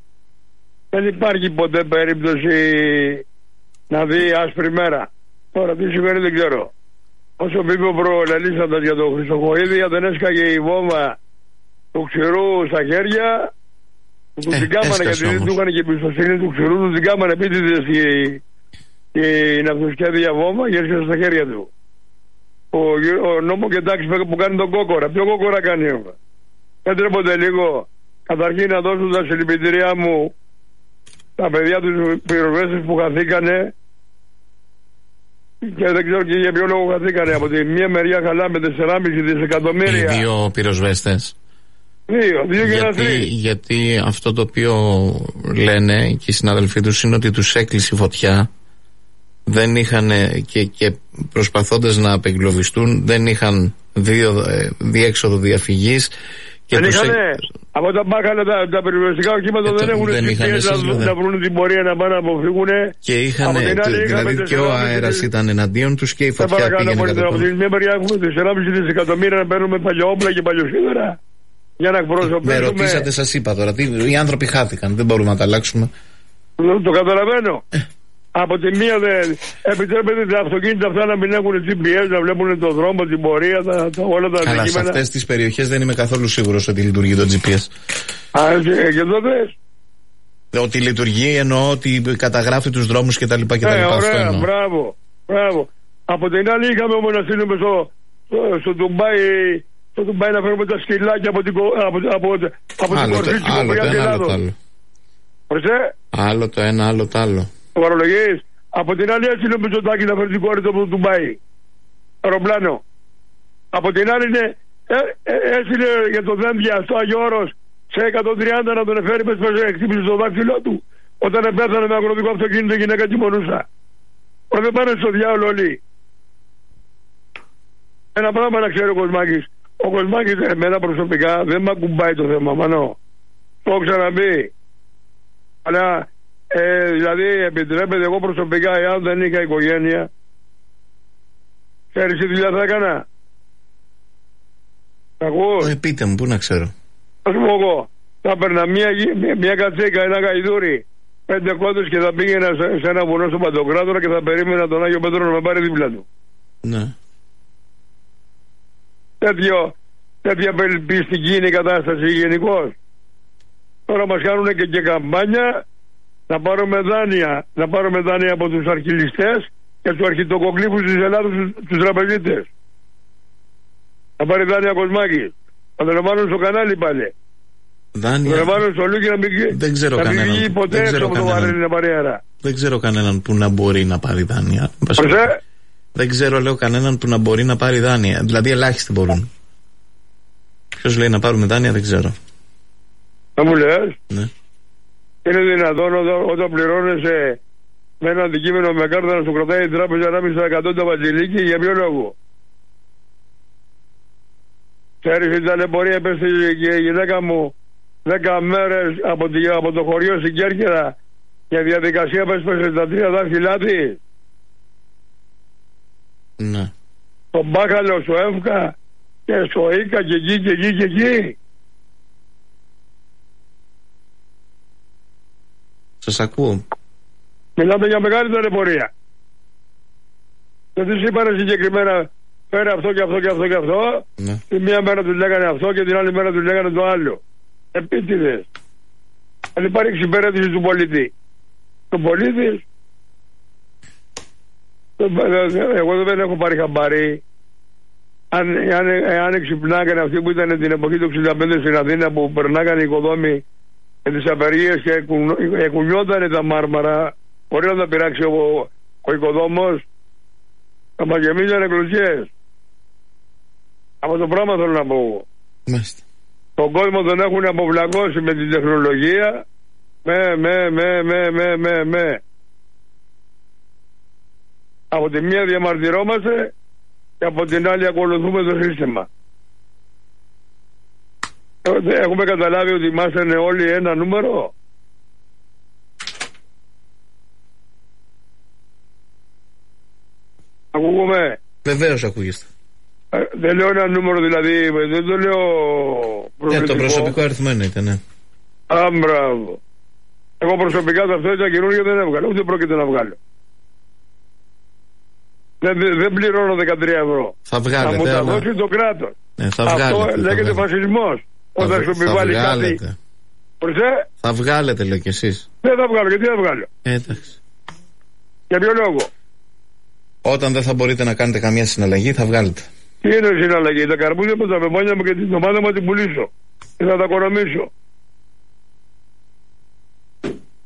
δεν υπάρχει ποτέ περίπτωση να δει άσπρη μέρα. Τώρα τι σημαίνει δεν ξέρω. Όσο είπε ο προλαλήσαντας για τον Χριστοχοΐδη, δεν έσκαγε η βόμβα του ξηρού στα χέρια, του ε, την κάμανε γιατί δεν του είχαν και εμπιστοσύνη του ξηρού, του την κάμανε επίτηδες και η ναυτοσχέδια βόμβα και έρχεται στα χέρια του. Ο, ο νόμο και τάξη που κάνει τον κόκορα, ποιο κόκορα κάνει? Δεν τρέπονται λίγο Καταρχήν να δώσω τα συλληπιτήριά μου τα παιδιά του πυροσβέστες που χαθήκανε και δεν ξέρω και για ποιο λόγο χαθήκανε. Από τη μία μεριά χαλάμε τεσσεράμισι δισεκατομμύρια. Οι δύο πυροσβέστες. Δύο, δύο και ένα γιατί, γιατί αυτό το οποίο λένε και οι συναδελφοί τους είναι ότι τους έκλεισε η φωτιά. Δεν είχαν και, και προσπαθώντας να απεγκλωβιστούν δεν είχαν δύο, διέξοδο διαφυγής. Και δεν τους είχανε, ε... από τα μπάχαλα τα, τα περιβαλλοντικά οχήματα ε, δεν έχουν να, να βρουν την πορεία να πάνε να αποφύγουν. Και είχαν, δηλαδή και ο αέρας ήταν εναντίον τους και η φωτιά πήγαινε κατά πάνω. Από την μια μεριά έχουμε τεσσεράμισι δισεκατομμύρια να παίρνουμε παλιόπλα και παλιοσίδερα για να εκπροσωπήσουμε. Με ρωτήσατε, σας είπα τώρα, τι, οι άνθρωποι χάθηκαν, δεν μπορούμε να τα αλλάξουμε. Το καταλαβαίνω. Από τη μία δεν επιτρέπεται τα αυτοκίνητα αυτά να μην έχουν τζι πι ες, να βλέπουν τον δρόμο, την πορεία, τα, τα, όλα τα αντικείμενα. Αλλά σε αυτές τις περιοχές δεν είμαι καθόλου σίγουρος ότι λειτουργεί το τζι πι ες. Α, και, και τότε. Ότι λειτουργεί εννοώ ότι καταγράφει τους δρόμους κτλ. Ε, ωραία, μπράβο, μπράβο. Από την άλλη είχαμε όμως να στείλουμε στο, στο, στο Ντουμπάι, στο Ντουμπάι να φέρουμε τα σκυλάκια από την, από, από, από την κορφή της Κοπρίας Ελλάδος. Άλλο το ένα, άλλο το άλλο. Παρολογίες. Από την άλλη έτσι είναι ο Μητσοτάκης να φέρει την κόρη του από το Ντουμπάι. Αεροπλάνο. Από την άλλη είναι ε, ε, έτσι είναι για το Δένδια στο Άγιο Όρος σε εκατόν τριάντα να τον εφέρει πες πες χτύπησε στο δάχτυλό του όταν πέθανε με αγροτικό αυτοκίνητο η γυναίκα κοιμονούσα. Μα δεν πάνε στο διάολο όλοι. Ένα πράγμα να ξέρει ο Κοσμάκης. Ο Κοσμάκης εμένα προσωπικά δεν μ' ακουμπάει το θέμα, μανώ. Το έχω ξαναπεί. Αλλά Ε, δηλαδή επιτρέπεται εγώ προσωπικά εάν δεν είχα οικογένεια ξέρεις τι δουλειά θα έκανα. Ακούς? Ε, πείτε μου, πού να ξέρω. Ας πούμε εγώ θα έπαιρνα μια, μια, μια κατσίκα, ένα γαϊδούρι, πέντε κόντες και θα πήγαινα σε, σε ένα βουνό στο Παντοκράτορα και θα περίμενα τον Άγιο Πέτρο να με πάρει δίπλα του. Ναι. Τέτοιο, τέτοια περιπιστική είναι η κατάσταση γενικώς. Τώρα μας κάνουν και, και καμπάνια να πάρουμε δάνεια, να πάρουμε δάνεια από τους αρχιλιστές και τους αρχιτοκοκλήφους της Ελλάδος, τους τραπεζίτες. Να πάρει δάνεια Κοσμάκης. Να το λαμβάνουν στο κανάλι πάλι. Δάνεια. Να το λαμβάνουν στο Λούκι να μην, δεν ξέρω να μην κανέναν. βγει ποτέ έξω από το βαρέλι να πάρει αέρα. Δεν ξέρω κανέναν που να μπορεί να πάρει δάνεια. Προσέ. Δεν ξέρω, λέω, κανέναν που να μπορεί να πάρει δάνεια. Δηλαδή ελάχιστοι μπορούν. Ποιος λέει να πάρουμε δάνεια, δεν ξέρω. Να μου λες. Ναι. Είναι δυνατόν όταν, όταν πληρώνεσαι με ένα αντικείμενο με κάρτα να σου κρατάει η τράπεζα ανάμεσα στα εκατό τα βασιλίκη, για ποιο λόγο? Ξέρεις η ταλαιπωρία πέστε και η γυναίκα μου δέκα μέρες από, τη, από το χωριό στην Κέρκυρα και διαδικασία πέσπασε τα τρία δάχτυλά της. Ναι. Το μπάχαλο στο Εύκα και στο Ίκα και εκεί και εκεί και εκεί. Σας ακούω. Μιλάμε για μεγάλη ταλαιπωρία. Δεν τους είπανε συγκεκριμένα φέρε αυτό και αυτό και αυτό και αυτό. Ναι. Τη μία μέρα τους λέγανε αυτό και την άλλη μέρα τους λέγανε το άλλο. Επίτηδες. Αν υπάρχει εξυπηρέτηση του πολίτη. Το πολίτης εγώ δεν έχω πάρει χαμπάρι. Αν, αν, αν εξυπνάγανε αυτοί που ήταν την εποχή του εξήντα πέντε στην Αθήνα που περνάγανε οι οικοδόμοι με τις απεργίες και εκουνιότανε τα μάρμαρα, μπορεί να τα πειράξει ο, ο οικοδόμος, θα μας γεμίζανε κλωτσιές. Αυτό το πράγμα θέλω να πω. Μάλιστα. Τον κόσμο τον έχουν αποβλακώσει με την τεχνολογία, με, με, με, με, με, με, με. Από τη μία διαμαρτυρόμαστε και από την άλλη ακολουθούμε το σύστημα. Έχουμε καταλάβει ότι είμαστε όλοι ένα νούμερο. Ακούγομαι. Βεβαίως ακούγεστε. Ε, δεν λέω ένα νούμερο δηλαδή, δεν το λέω προσωπικό. Ε, το προσωπικό αριθμό εννοείται, ναι. Α, μπράβο. Εγώ προσωπικά ταυτότητα καινούργια δεν έβγαλα, ούτε πρόκειται να βγάλω. Δεν, δεν πληρώνω δεκατρία ευρώ. Θα βγάλετε. Θα μου τα αλλά... δώσει το κράτος. Ναι, θα αυτό βγάλετε, λέγεται θα φασισμός. Όταν σου επιβάλλει κάτι. Προσέ. Θα βγάλετε, λέω κι εσείς. Δεν θα βγάλω, γιατί θα βγάλω. Ε, εντάξει. Για ποιο λόγο? Όταν δεν θα μπορείτε να κάνετε καμία συναλλαγή, θα βγάλετε. Τι είναι η συναλλαγή? Τα καρπούζια με τα πεπόνια μου και την ομάδα μου την πουλήσω. Και θα τα οικονομήσω.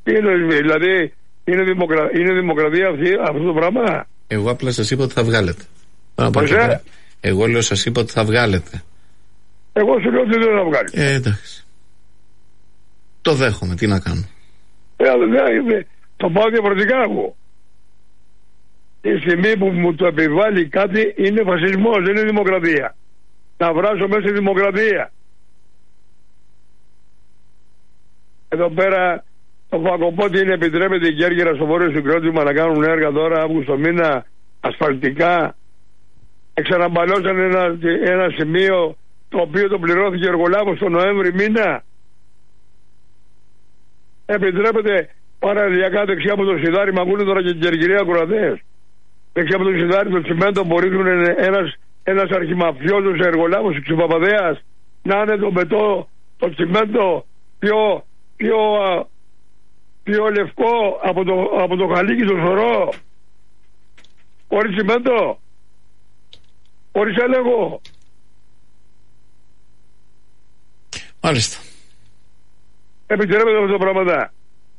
Είναι, δηλαδή είναι, δημοκρα... είναι δημοκρατία αυτή, αυτό το πράγμα. Εγώ απλά σας είπα ότι θα βγάλετε. Εγώ λέω σας είπα ότι θα βγάλετε. Εγώ σου λέω ότι δεν θα βγάλει. Ε, εντάξει. Το δέχομαι, τι να κάνω. Ε, δε, το πάω διαφορετικά εγώ. Η στιγμή που μου το επιβάλλει κάτι είναι φασισμός, δεν είναι δημοκρατία. Να βράσω μέσα στη δημοκρατία. Εδώ πέρα το Φακοπότη είναι επιτρέπεται η Κέρκυρα στο βόρειο συγκρότημα να κάνουν έργα τώρα Αύγουστο μήνα ασφαλτικά. Εξαναμπαλώσαν ένα, ένα σημείο το οποίο το πληρώθηκε εργολάβος το Νοέμβρη μήνα. Επιτρέπεται παραλιακά δεξιά από το Σιδάρι, μ' ακούνε τώρα και την Κερκυρία ακροατές. Δεξιά από το Σιδάρι το τσιμέντο που ρίχνουν ένας, ένας αρχιμαφιόζος εργολάβος της Παπαδέας να είναι το μπετό, το τσιμέντο πιο, πιο, πιο λευκό από το, από το χαλίκι στο σωρό. Χωρίς τσιμέντο. Χωρίς έλεγχο. Μάλιστα. Επιτρέπεται αυτά τα πράγματα.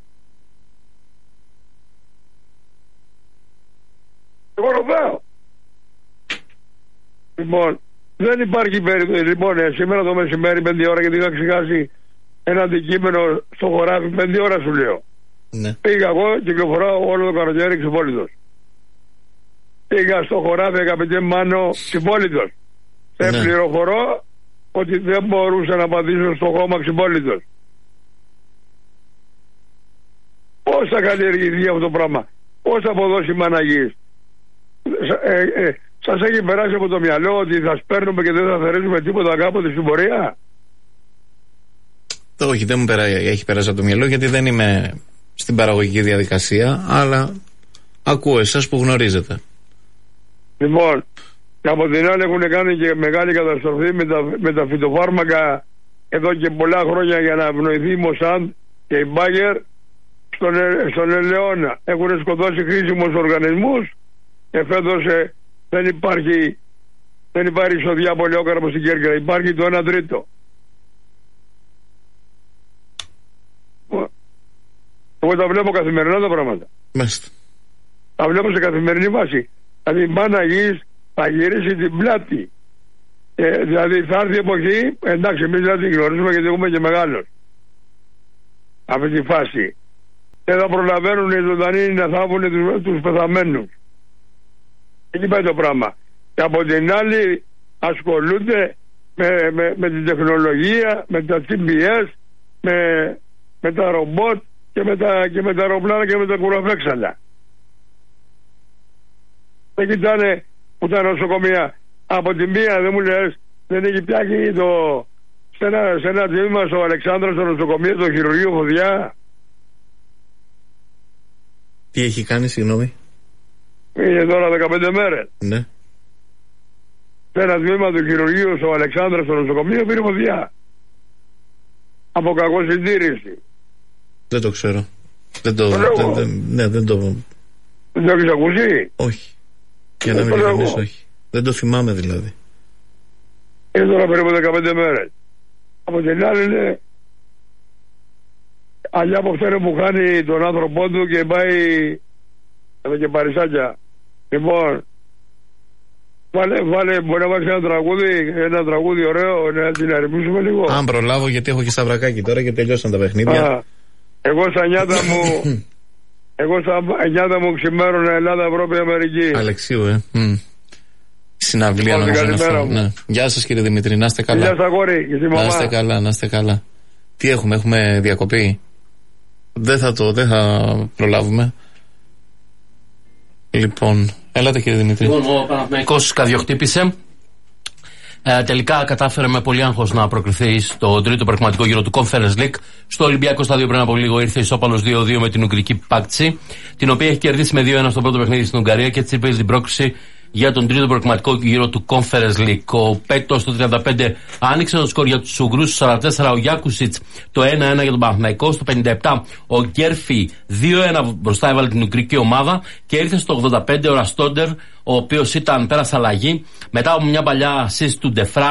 Εγώ ρωτάω. Λοιπόν, δεν υπάρχει περίπτωση. Λοιπόν, ε, σήμερα το μεσημέρι πέντε ώρα, γιατί είχα ξεχάσει ένα αντικείμενο στο χωράφι, πέντε ώρα σου λέω. Ναι. Πήγα εγώ, κυκλοφοράω όλο το καλοκαίρι ξυπόλυτος. Πήγα στο χωράφι, αγαπητέ Μάνο, ξυπόλυτος. Σε ναι. πληροφορώ ότι δεν μπορούσα να πατήσω στο χώμα ξυπόλυτος. Πώς θα καλλιεργηθεί αυτό το πράγμα, πώς θα αποδώσει η μαναγής. Ε, ε, σας έχει περάσει από το μυαλό ότι θα σπέρνουμε και δεν θα θερήσουμε τίποτα κάποτε στην πορεία? Όχι, δεν μου περα... έχει περάσει από το μυαλό, γιατί δεν είμαι στην παραγωγική διαδικασία, αλλά ακούω εσάς που γνωρίζετε. Λοιπόν, και από την άλλη έχουν κάνει και μεγάλη καταστροφή με τα, με τα φυτοφάρμακα εδώ και πολλά χρόνια για να ευνοηθεί η Μοσάντ και η Μπάγερ στον, στον Ελαιώνα. Έχουν σκοτώσει χρήσιμους οργανισμούς και φέτος ε, δεν υπάρχει δεν υπάρχει εισοδιά πολιόκαρπο στην Κέρκυρα. Υπάρχει το ένα τρίτο. Εγώ τα βλέπω καθημερινά τα πράγματα. Μάλιστα. Τα βλέπω σε καθημερινή βάση. Δηλαδή η μάνα γης θα γυρίσει την πλάτη. Ε, δηλαδή θα έρθει η εποχή, εντάξει, εμείς δεν την γνωρίζουμε γιατί έχουμε και μεγάλος. Αυτή τη φάση. Δεν θα προλαβαίνουν οι ζωντανοί να θάβουν τους, τους πεθαμένους. Εκεί πάει το πράγμα. Και από την άλλη ασχολούνται με, με, με την τεχνολογία, με τα τζι πι ες, με, με τα ρομπότ και με τα, και με τα αεροπλάνα και με τα κουραβέξαλα. Δεν κοιτάνε που τα νοσοκομεία. Από τη μία δεν μου λες, δεν έχει πιάσει το, σε ένα, σε ένα τμήμα στο Αλεξάνδρα στο νοσοκομείο το χειρουργείο Φωδιά. Τι έχει κάνει, συγγνώμη? Είναι τώρα δεκαπέντε μέρες. Ναι. Σε ένα τμήμα του χειρουργείου στο Αλεξάνδρα στο νοσοκομείο πήρε φωτιά. Από κακό συντήρηση. Δεν το ξέρω. Δεν το. Δεν, δεν, ναι, δεν το. Δεν το έχεις ακούσει? Όχι. Για να μην ειλικρινείς, όχι. Δεν το θυμάμαι δηλαδή. Είναι τώρα περίπου δεκαπέντε μέρες. Από την άλλη είναι αλλιά από αυτό που χάνει τον άνθρωπό του και πάει εδώ και παρισάκια. Λοιπόν, βάλε, βάλε, μπορεί να βάλεις ένα τραγούδι, ένα τραγούδι ωραίο, να την αρρυθμίσουμε λίγο. Αν προλάβω, γιατί έχω και σταυρακάκι τώρα και τελειώσαν τα παιχνίδια. Α, εγώ στα νιάτα μου, εγώ στα νιάτα μου ξημέρωνα Ελλάδα, Ευρώπη, Αμερική. Αλεξίου, ε. Mm. Συναυλία νομίζω είναι αυτό. Ναι. Γεια σας κύριε Δημήτρη, να είστε καλά. Γεια σας αγόρι, και στη μαμά. Να είστε καλά, να είστε καλά. Τι έχουμε, έχουμε διακοπή? Δεν θα το, δεν θα προλάβουμε. Λοιπόν, έλατε κύριε Δημήτρη. Λοιπόν, ο Παναθηναϊκός καδιοχτύπησε. Ε, τελικά κατάφερε με πολύ άγχος να προκριθεί στο τρίτο πραγματικό γύρο του Conference League. Στο Ολυμπιακό Στάδιο πριν από λίγο ήρθε ισόπαλος δύο δύο με την Ουγγρική Πάκτσι, την οποία έχει κερδίσει με δύο ένα στο πρώτο παιχνίδι στην Ουγγαρία και έτσι παίζει την πρόκριση για τον τρίτο προκριματικό γύρο του Conference League. Ο Πέτο στο τριάντα πέντε άνοιξε το σκορ για τους Ουγγρούς, στο σαράντα τέσσερα ο Γιάκουσιτς το ένα ένα για τον Παναθηναϊκό, στο πενήντα επτά ο Γκέρφι δύο ένα μπροστά έβαλε την Ουγγρική ομάδα και ήρθε στο ογδόντα πέντε ο Ραστόντερ, ο οποίος ήταν πέρασε αλλαγή μετά από μια παλιά assist του Ντεφράι,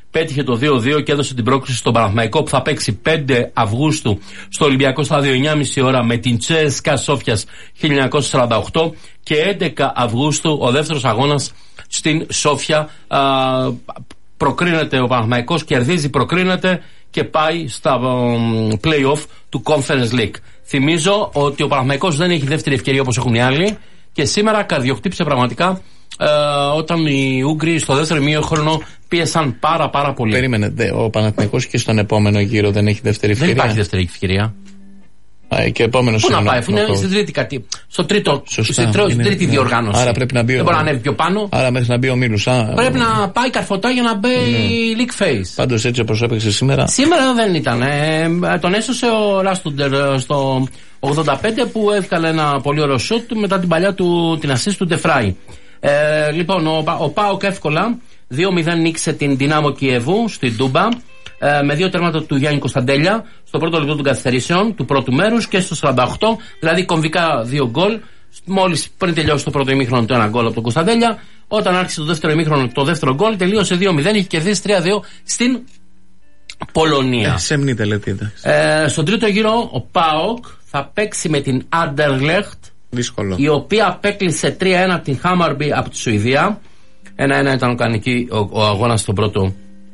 πέτυχε το δύο δύο και έδωσε την πρόκριση στον Παναθηναϊκό, που θα παίξει πέντε Αυγούστου στο Ολυμπιακό Στάδιο εννιά και μισή ώρα με την Τσέσκα Σόφιας χίλια εννιακόσια σαράντα οκτώ, και έντεκα Αυγούστου ο δεύτερος αγώνας στην Σόφια. Α, προκρίνεται ο Παναθηναϊκός, κερδίζει, προκρίνεται και πάει στα um, play-off του Conference League. Θυμίζω ότι ο Παναθηναϊκός δεν έχει δεύτερη ευκαιρία όπως έχουν οι άλλοι, και σήμερα καρδιοχτύπησε πραγματικά ε, όταν οι Ούγγροι στο δεύτερο ημίχρονο πίεσαν πάρα πάρα πολύ. Περίμενε, δε, ο Παναθηναϊκός και στον επόμενο γύρο δεν έχει δεύτερη ευκαιρία. Δεν υπάρχει δεύτερη ευκαιρία. Α, και επόμενος Πού να πάει, αφού είναι στην τρίτη κατή, στο τρίτο, Σωστά, στην τρίτο, είναι, τρίτη ναι. διοργάνωση. Άρα πρέπει να μπει. Δεν μπορεί να ανέβει πιο πάνω. Άρα μέχρι να μπει ο Μίλους. Πρέπει να πάει καρφωτά για να μπει η ναι. League Phase. Πάντως έτσι όπως έπαιξε σήμερα. Σήμερα δεν ήταν. Ε, τον έσωσε ο Ράστουντερ στο ογδόντα πέντε, που έβγαλε ένα πολύ ωραίο σουτ μετά την παλιά του, την assist του Ντεφράι. Ε, λοιπόν, ο, ο ΠΑΟΚ εύκολα δύο μηδέν νίκησε την Δυνάμο Κιεβού στην Τούμπα, ε, με δύο τέρματα του Γιάννη Κωνσταντέλια στο πρώτο λεπτό των καθυστερήσεων του πρώτου μέρους και στο σαράντα οκτώ, δηλαδή κομβικά δύο γκολ. Μόλις πριν τελειώσει το πρώτο ημίχρονο το ένα γκολ από τον Κωνσταντέλια. Όταν άρχισε το δεύτερο ημίχρονο το δεύτερο γκολ, τελείωσε δύο μηδέν, είχε κερδίσει τρία δύο στην Πολωνία. Ε, σεμνή τελετή, εντάξει. Ε, στον τρίτο γύρο ο ΠΑΟΚ θα παίξει με την Άντερλεχτ, δύσκολο, η οποία απέκλεισε τρία ένα την Χάμαρμπι από τη Σουηδία. ένα ένα ήταν ο, κανονική, ο, ο αγώνας στον πρώτο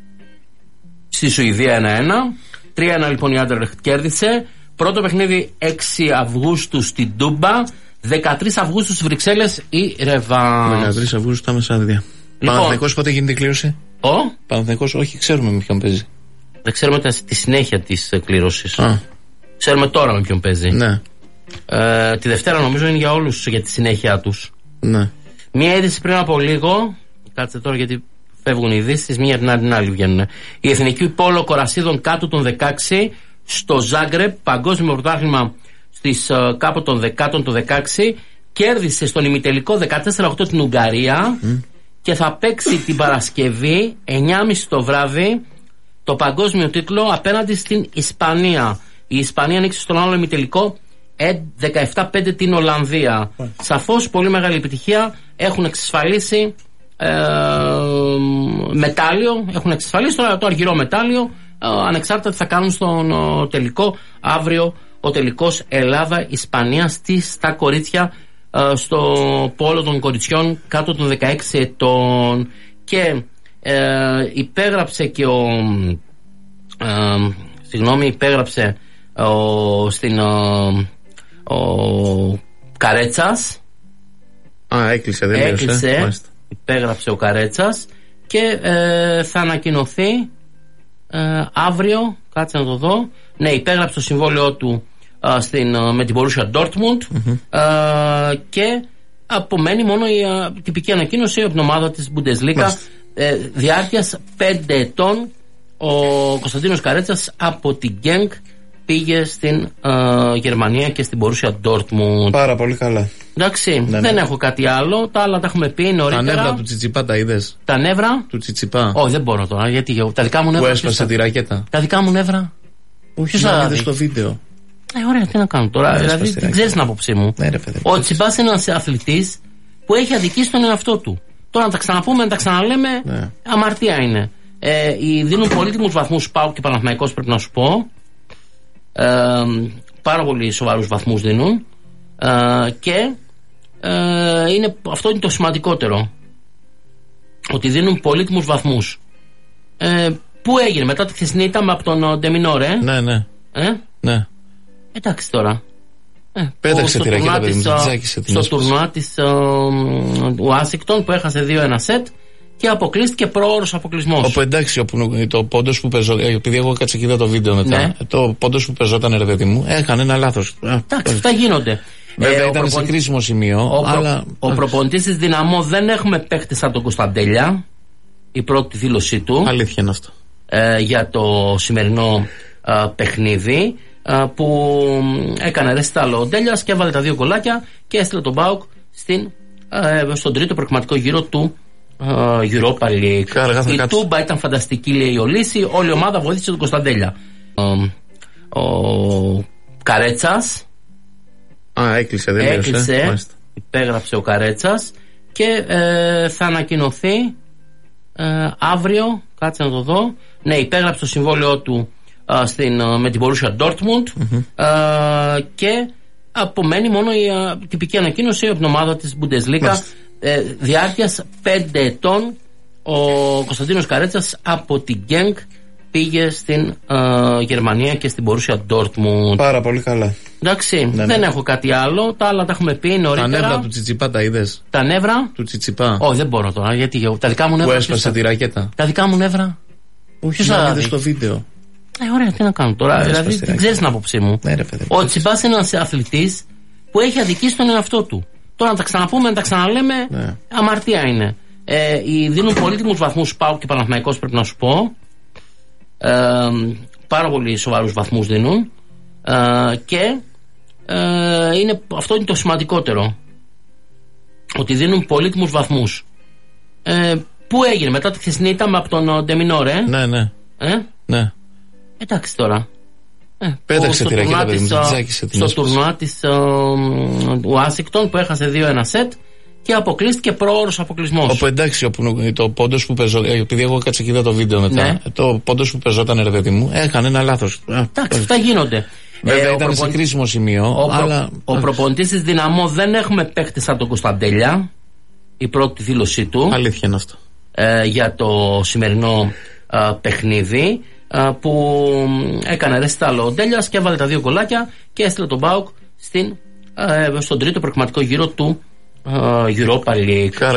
στη Σουηδία, ένα ένα. τρία ένα λοιπόν η Άντερλεχτ κέρδισε. Πρώτο παιχνίδι έξι Αυγούστου στην Τούμπα, δεκατρείς Αυγούστου στις Βρυξέλλες η Ρεβάνς. δεκατρείς Αυγούστου θα είμαστε άδεια. Λοιπόν, Παναθηναϊκός πότε γίνεται η κλήρωση? Ο Παναθηναϊκός, όχι, ξέρουμε με ποιον παίζει. Δεν ξέρουμε τη συνέχεια της κλήρωσης. Α. Ξέρουμε τώρα με ποιον παίζει. Ναι. Ε, τη Δευτέρα νομίζω είναι για όλους, για τη συνέχεια τους. Ναι. Μία είδηση πριν από λίγο. Κάτσε τώρα γιατί φεύγουν οι ειδήσεις, μία από την άλλη βγαίνουν. Η Εθνική Πόλο Κορασίδων κάτω των δεκαέξι στο Ζάγκρεπ, παγκόσμιο πρωτάθλημα στις uh, κάπου των δεκάτων το δεκαέξι, κέρδισε στον ημιτελικό δεκατέσσερα οκτώ την Ουγγαρία mm. και θα παίξει την Παρασκευή εννιά και μισή το βράδυ το παγκόσμιο τίτλο απέναντι στην Ισπανία. Η Ισπανία ανοίξει στον άλλο ημιτελικό δεκαεπτά πέντε την Ολλανδία. Mm. Σαφώς πολύ μεγάλη επιτυχία. Έχουν εξασφαλίσει ε, μετάλλιο, έχουν εξασφαλίσει το, το αργυρό μετάλλιο, ε, ανεξάρτητα τι θα κάνουν στον ο, τελικό αύριο. Ο τελικός Ελλάδα-Ισπανία στα κορίτσια, ε, στο πόλο των κοριτσιών κάτω των δεκαέξι ετών. Και ε, υπέγραψε και ο ε, συγγνώμη υπέγραψε ο, στην ο, ο Καρέτσας. Α, έκλεισε, δεν έκλεισε, έκλεισε υπέγραψε ο Καρέτσας και ε, θα ανακοινωθεί ε, αύριο, κάτσε να το δω. Ναι, υπέγραψε το συμβόλαιό του α, στην, α, με την Borussia Dortmund mm-hmm. α, και απομένει μόνο η α, τυπική ανακοίνωση από την ομάδα της Bundesliga ε, διάρκειας πέντε ετών. Ο Κωνσταντίνος Καρέτσας από την Genk πήγε στην α, Γερμανία και στην Borussia Dortmund. Πάρα πολύ καλά. Εντάξει, ναι, δεν ναι. έχω κάτι άλλο. Τα άλλα τα έχουμε πει νωρίτερα. Τα νεύρα του Τσιτσιπά τα είδες? Τα νεύρα του Τσιτσιπά. Όχι, δεν μπορώ τώρα. Γιατί τα δικά μου νεύρα. Που έσπασε τη ρακέτα. Τα δικά μου νεύρα. Όχι, να είδες το βίντεο. Ε, ωραία, τι να κάνω τώρα. Ναι, δηλαδή, δεν ξέρεις την άποψή μου. Ναι, ρε, παιδί, ο Τσιμπάς είναι ένας αθλητής που έχει αδικήσει τον εαυτό του. Τώρα να τα ξαναπούμε, να τα ξαναλέμε, ναι. αμαρτία είναι. Ε, οι δίνουν πολύτιμους βαθμούς ΠΑΟΚ και Παναθηναϊκός, πρέπει να σου πω. Ε, πάρα πολύ σοβαρούς βαθμούς δίνουν. Ε, και ε, είναι, αυτό είναι το σημαντικότερο. Ότι δίνουν πολύτιμους βαθμούς. Ε, Πού έγινε μετά τη χθεσινή ήταν από τον Ντεμινόρ, ε? Ναι, ναι. Ε? Ναι. Εντάξει τώρα. Ε, Πέταξε τη ρακέτα, παιδί μου, την τζάκισε την στο τουρνουά της Ουάσιγκτον που έχασε δύο ένα σετ και αποκλείστηκε προώρος αποκλεισμός. Όπου εντάξει, όπου, το πόντος που πεζόταν, επειδή εγώ κάτσε και είδα το βίντεο μετά, ναι. το πόντος που πεζόταν, ρε παιδί μου, έκανε ένα λάθος. Εντάξει, αυτά γίνονται. Βέβαια ε, ήταν προπον... σε κρίσιμο σημείο. Ο, αλλά... ο προπονητής της Δυναμό δεν έχουμε παίκτη σαν τον Κωνσταντέλια. Η πρώτη δήλωσή του. Αλήθεια είναι αυτό. Ε, για το σημερινό ε, παιχνίδι ε, που έκανε ρεστάλο ο Ντέλιας και έβαλε τα δύο γκολάκια και έστειλε τον ΠΑΟΚ στην, ε, στον τρίτο προκριματικό γύρο του ε, Europa League. Κάργα, η κάτσω. Τούμπα ήταν φανταστική, λέει ο Λύση. Όλη η ομάδα βοήθησε τον Κωνσταντέλια. Ε, ο Καρέτσας Α, έκλεισε, δεν έκλεισε, υπέγραψε ο Καρέτσας και ε, θα ανακοινωθεί ε, αύριο Κάτσε να το δω. Ναι, υπέγραψε το συμβόλαιό του α, στην, α, με την Borussia Dortmund mm-hmm. α, και απομένει μόνο η α, τυπική ανακοίνωση από την ομάδα της Bundesliga ε, διάρκειας πέντε ετών. Ο Κωνσταντίνος Καρέτσας από την Genk πήγε στην α, Γερμανία και στην Borussia Dortmund. Πάρα πολύ καλά. Εντάξει, ναι, δεν ναι. έχω κάτι άλλο. Τα άλλα τα έχουμε πει νωρίτερα. Τα νεύρα του Τσιτσιπά τα είδες? Τα νεύρα του Τσιτσιπά. Όχι, δεν μπορώ τώρα. Γιατί τα δικά μου νεύρα. Που έσπασε τη ρακέτα. Τα δικά μου νεύρα. Όχι, να είδες το βίντεο. Ε, ωραία, τι να κάνω τώρα. Ναι, δηλαδή, δεν ξέρεις την άποψή μου. Ναι, ρε, παιδί, ο Τσιτσιπάς είναι ένας αθλητής που έχει αδικήσει τον εαυτό του. Τώρα να τα ξαναπούμε, να τα ξαναλέμε, ναι. αμαρτία είναι. Ε, δίνουν πολύτιμους βαθμούς ΠΑΟΚ και Παναθηναϊκός, πρέπει να σου πω. Ε, πάρα πολύ σοβαρούς βαθμούς δίνουν. Ε, και ε, είναι, αυτό είναι το σημαντικότερο. Ότι δίνουν πολύτιμους βαθμούς. Ε, πού έγινε μετά τη χθεσινή ήττα από τον Ντεμινόρ, ε? Ναι, ναι. Ε? Ναι. Εντάξει τώρα. Ε, Πέταξε τη ρακέτα, παιδί μου, στο τουρνουά της Ουάσιγκτον που έχασε δύο ένα σετ και αποκλείστηκε πρόωρος αποκλεισμός. Όπου εντάξει, όπου, το πόντος που πεζόταν, επειδή εγώ κάτσε και είδα το βίντεο μετά, ναι. το πόντος που πεζόταν, ρε παιδί μου, έκανε ένα λάθος. Εντάξει, αυτά γίνονται. Βέβαια ε, ήταν προπον... σε κρίσιμο σημείο. Ο, αλλά... προ... ο προπονητής της Δυναμό δεν έχουμε παίχτη σαν τον Κωνσταντέλια. Η πρώτη δήλωσή του. Αλήθεια είναι αυτό. Ε, για το σημερινό ε, παιχνίδι. Που έκανε ρεστάλο ο Ντέλιας και έβαλε τα δύο γκολάκια και έστειλε τον ΠΑΟΚ στον τρίτο προκριματικό γύρο του uh, Europa League.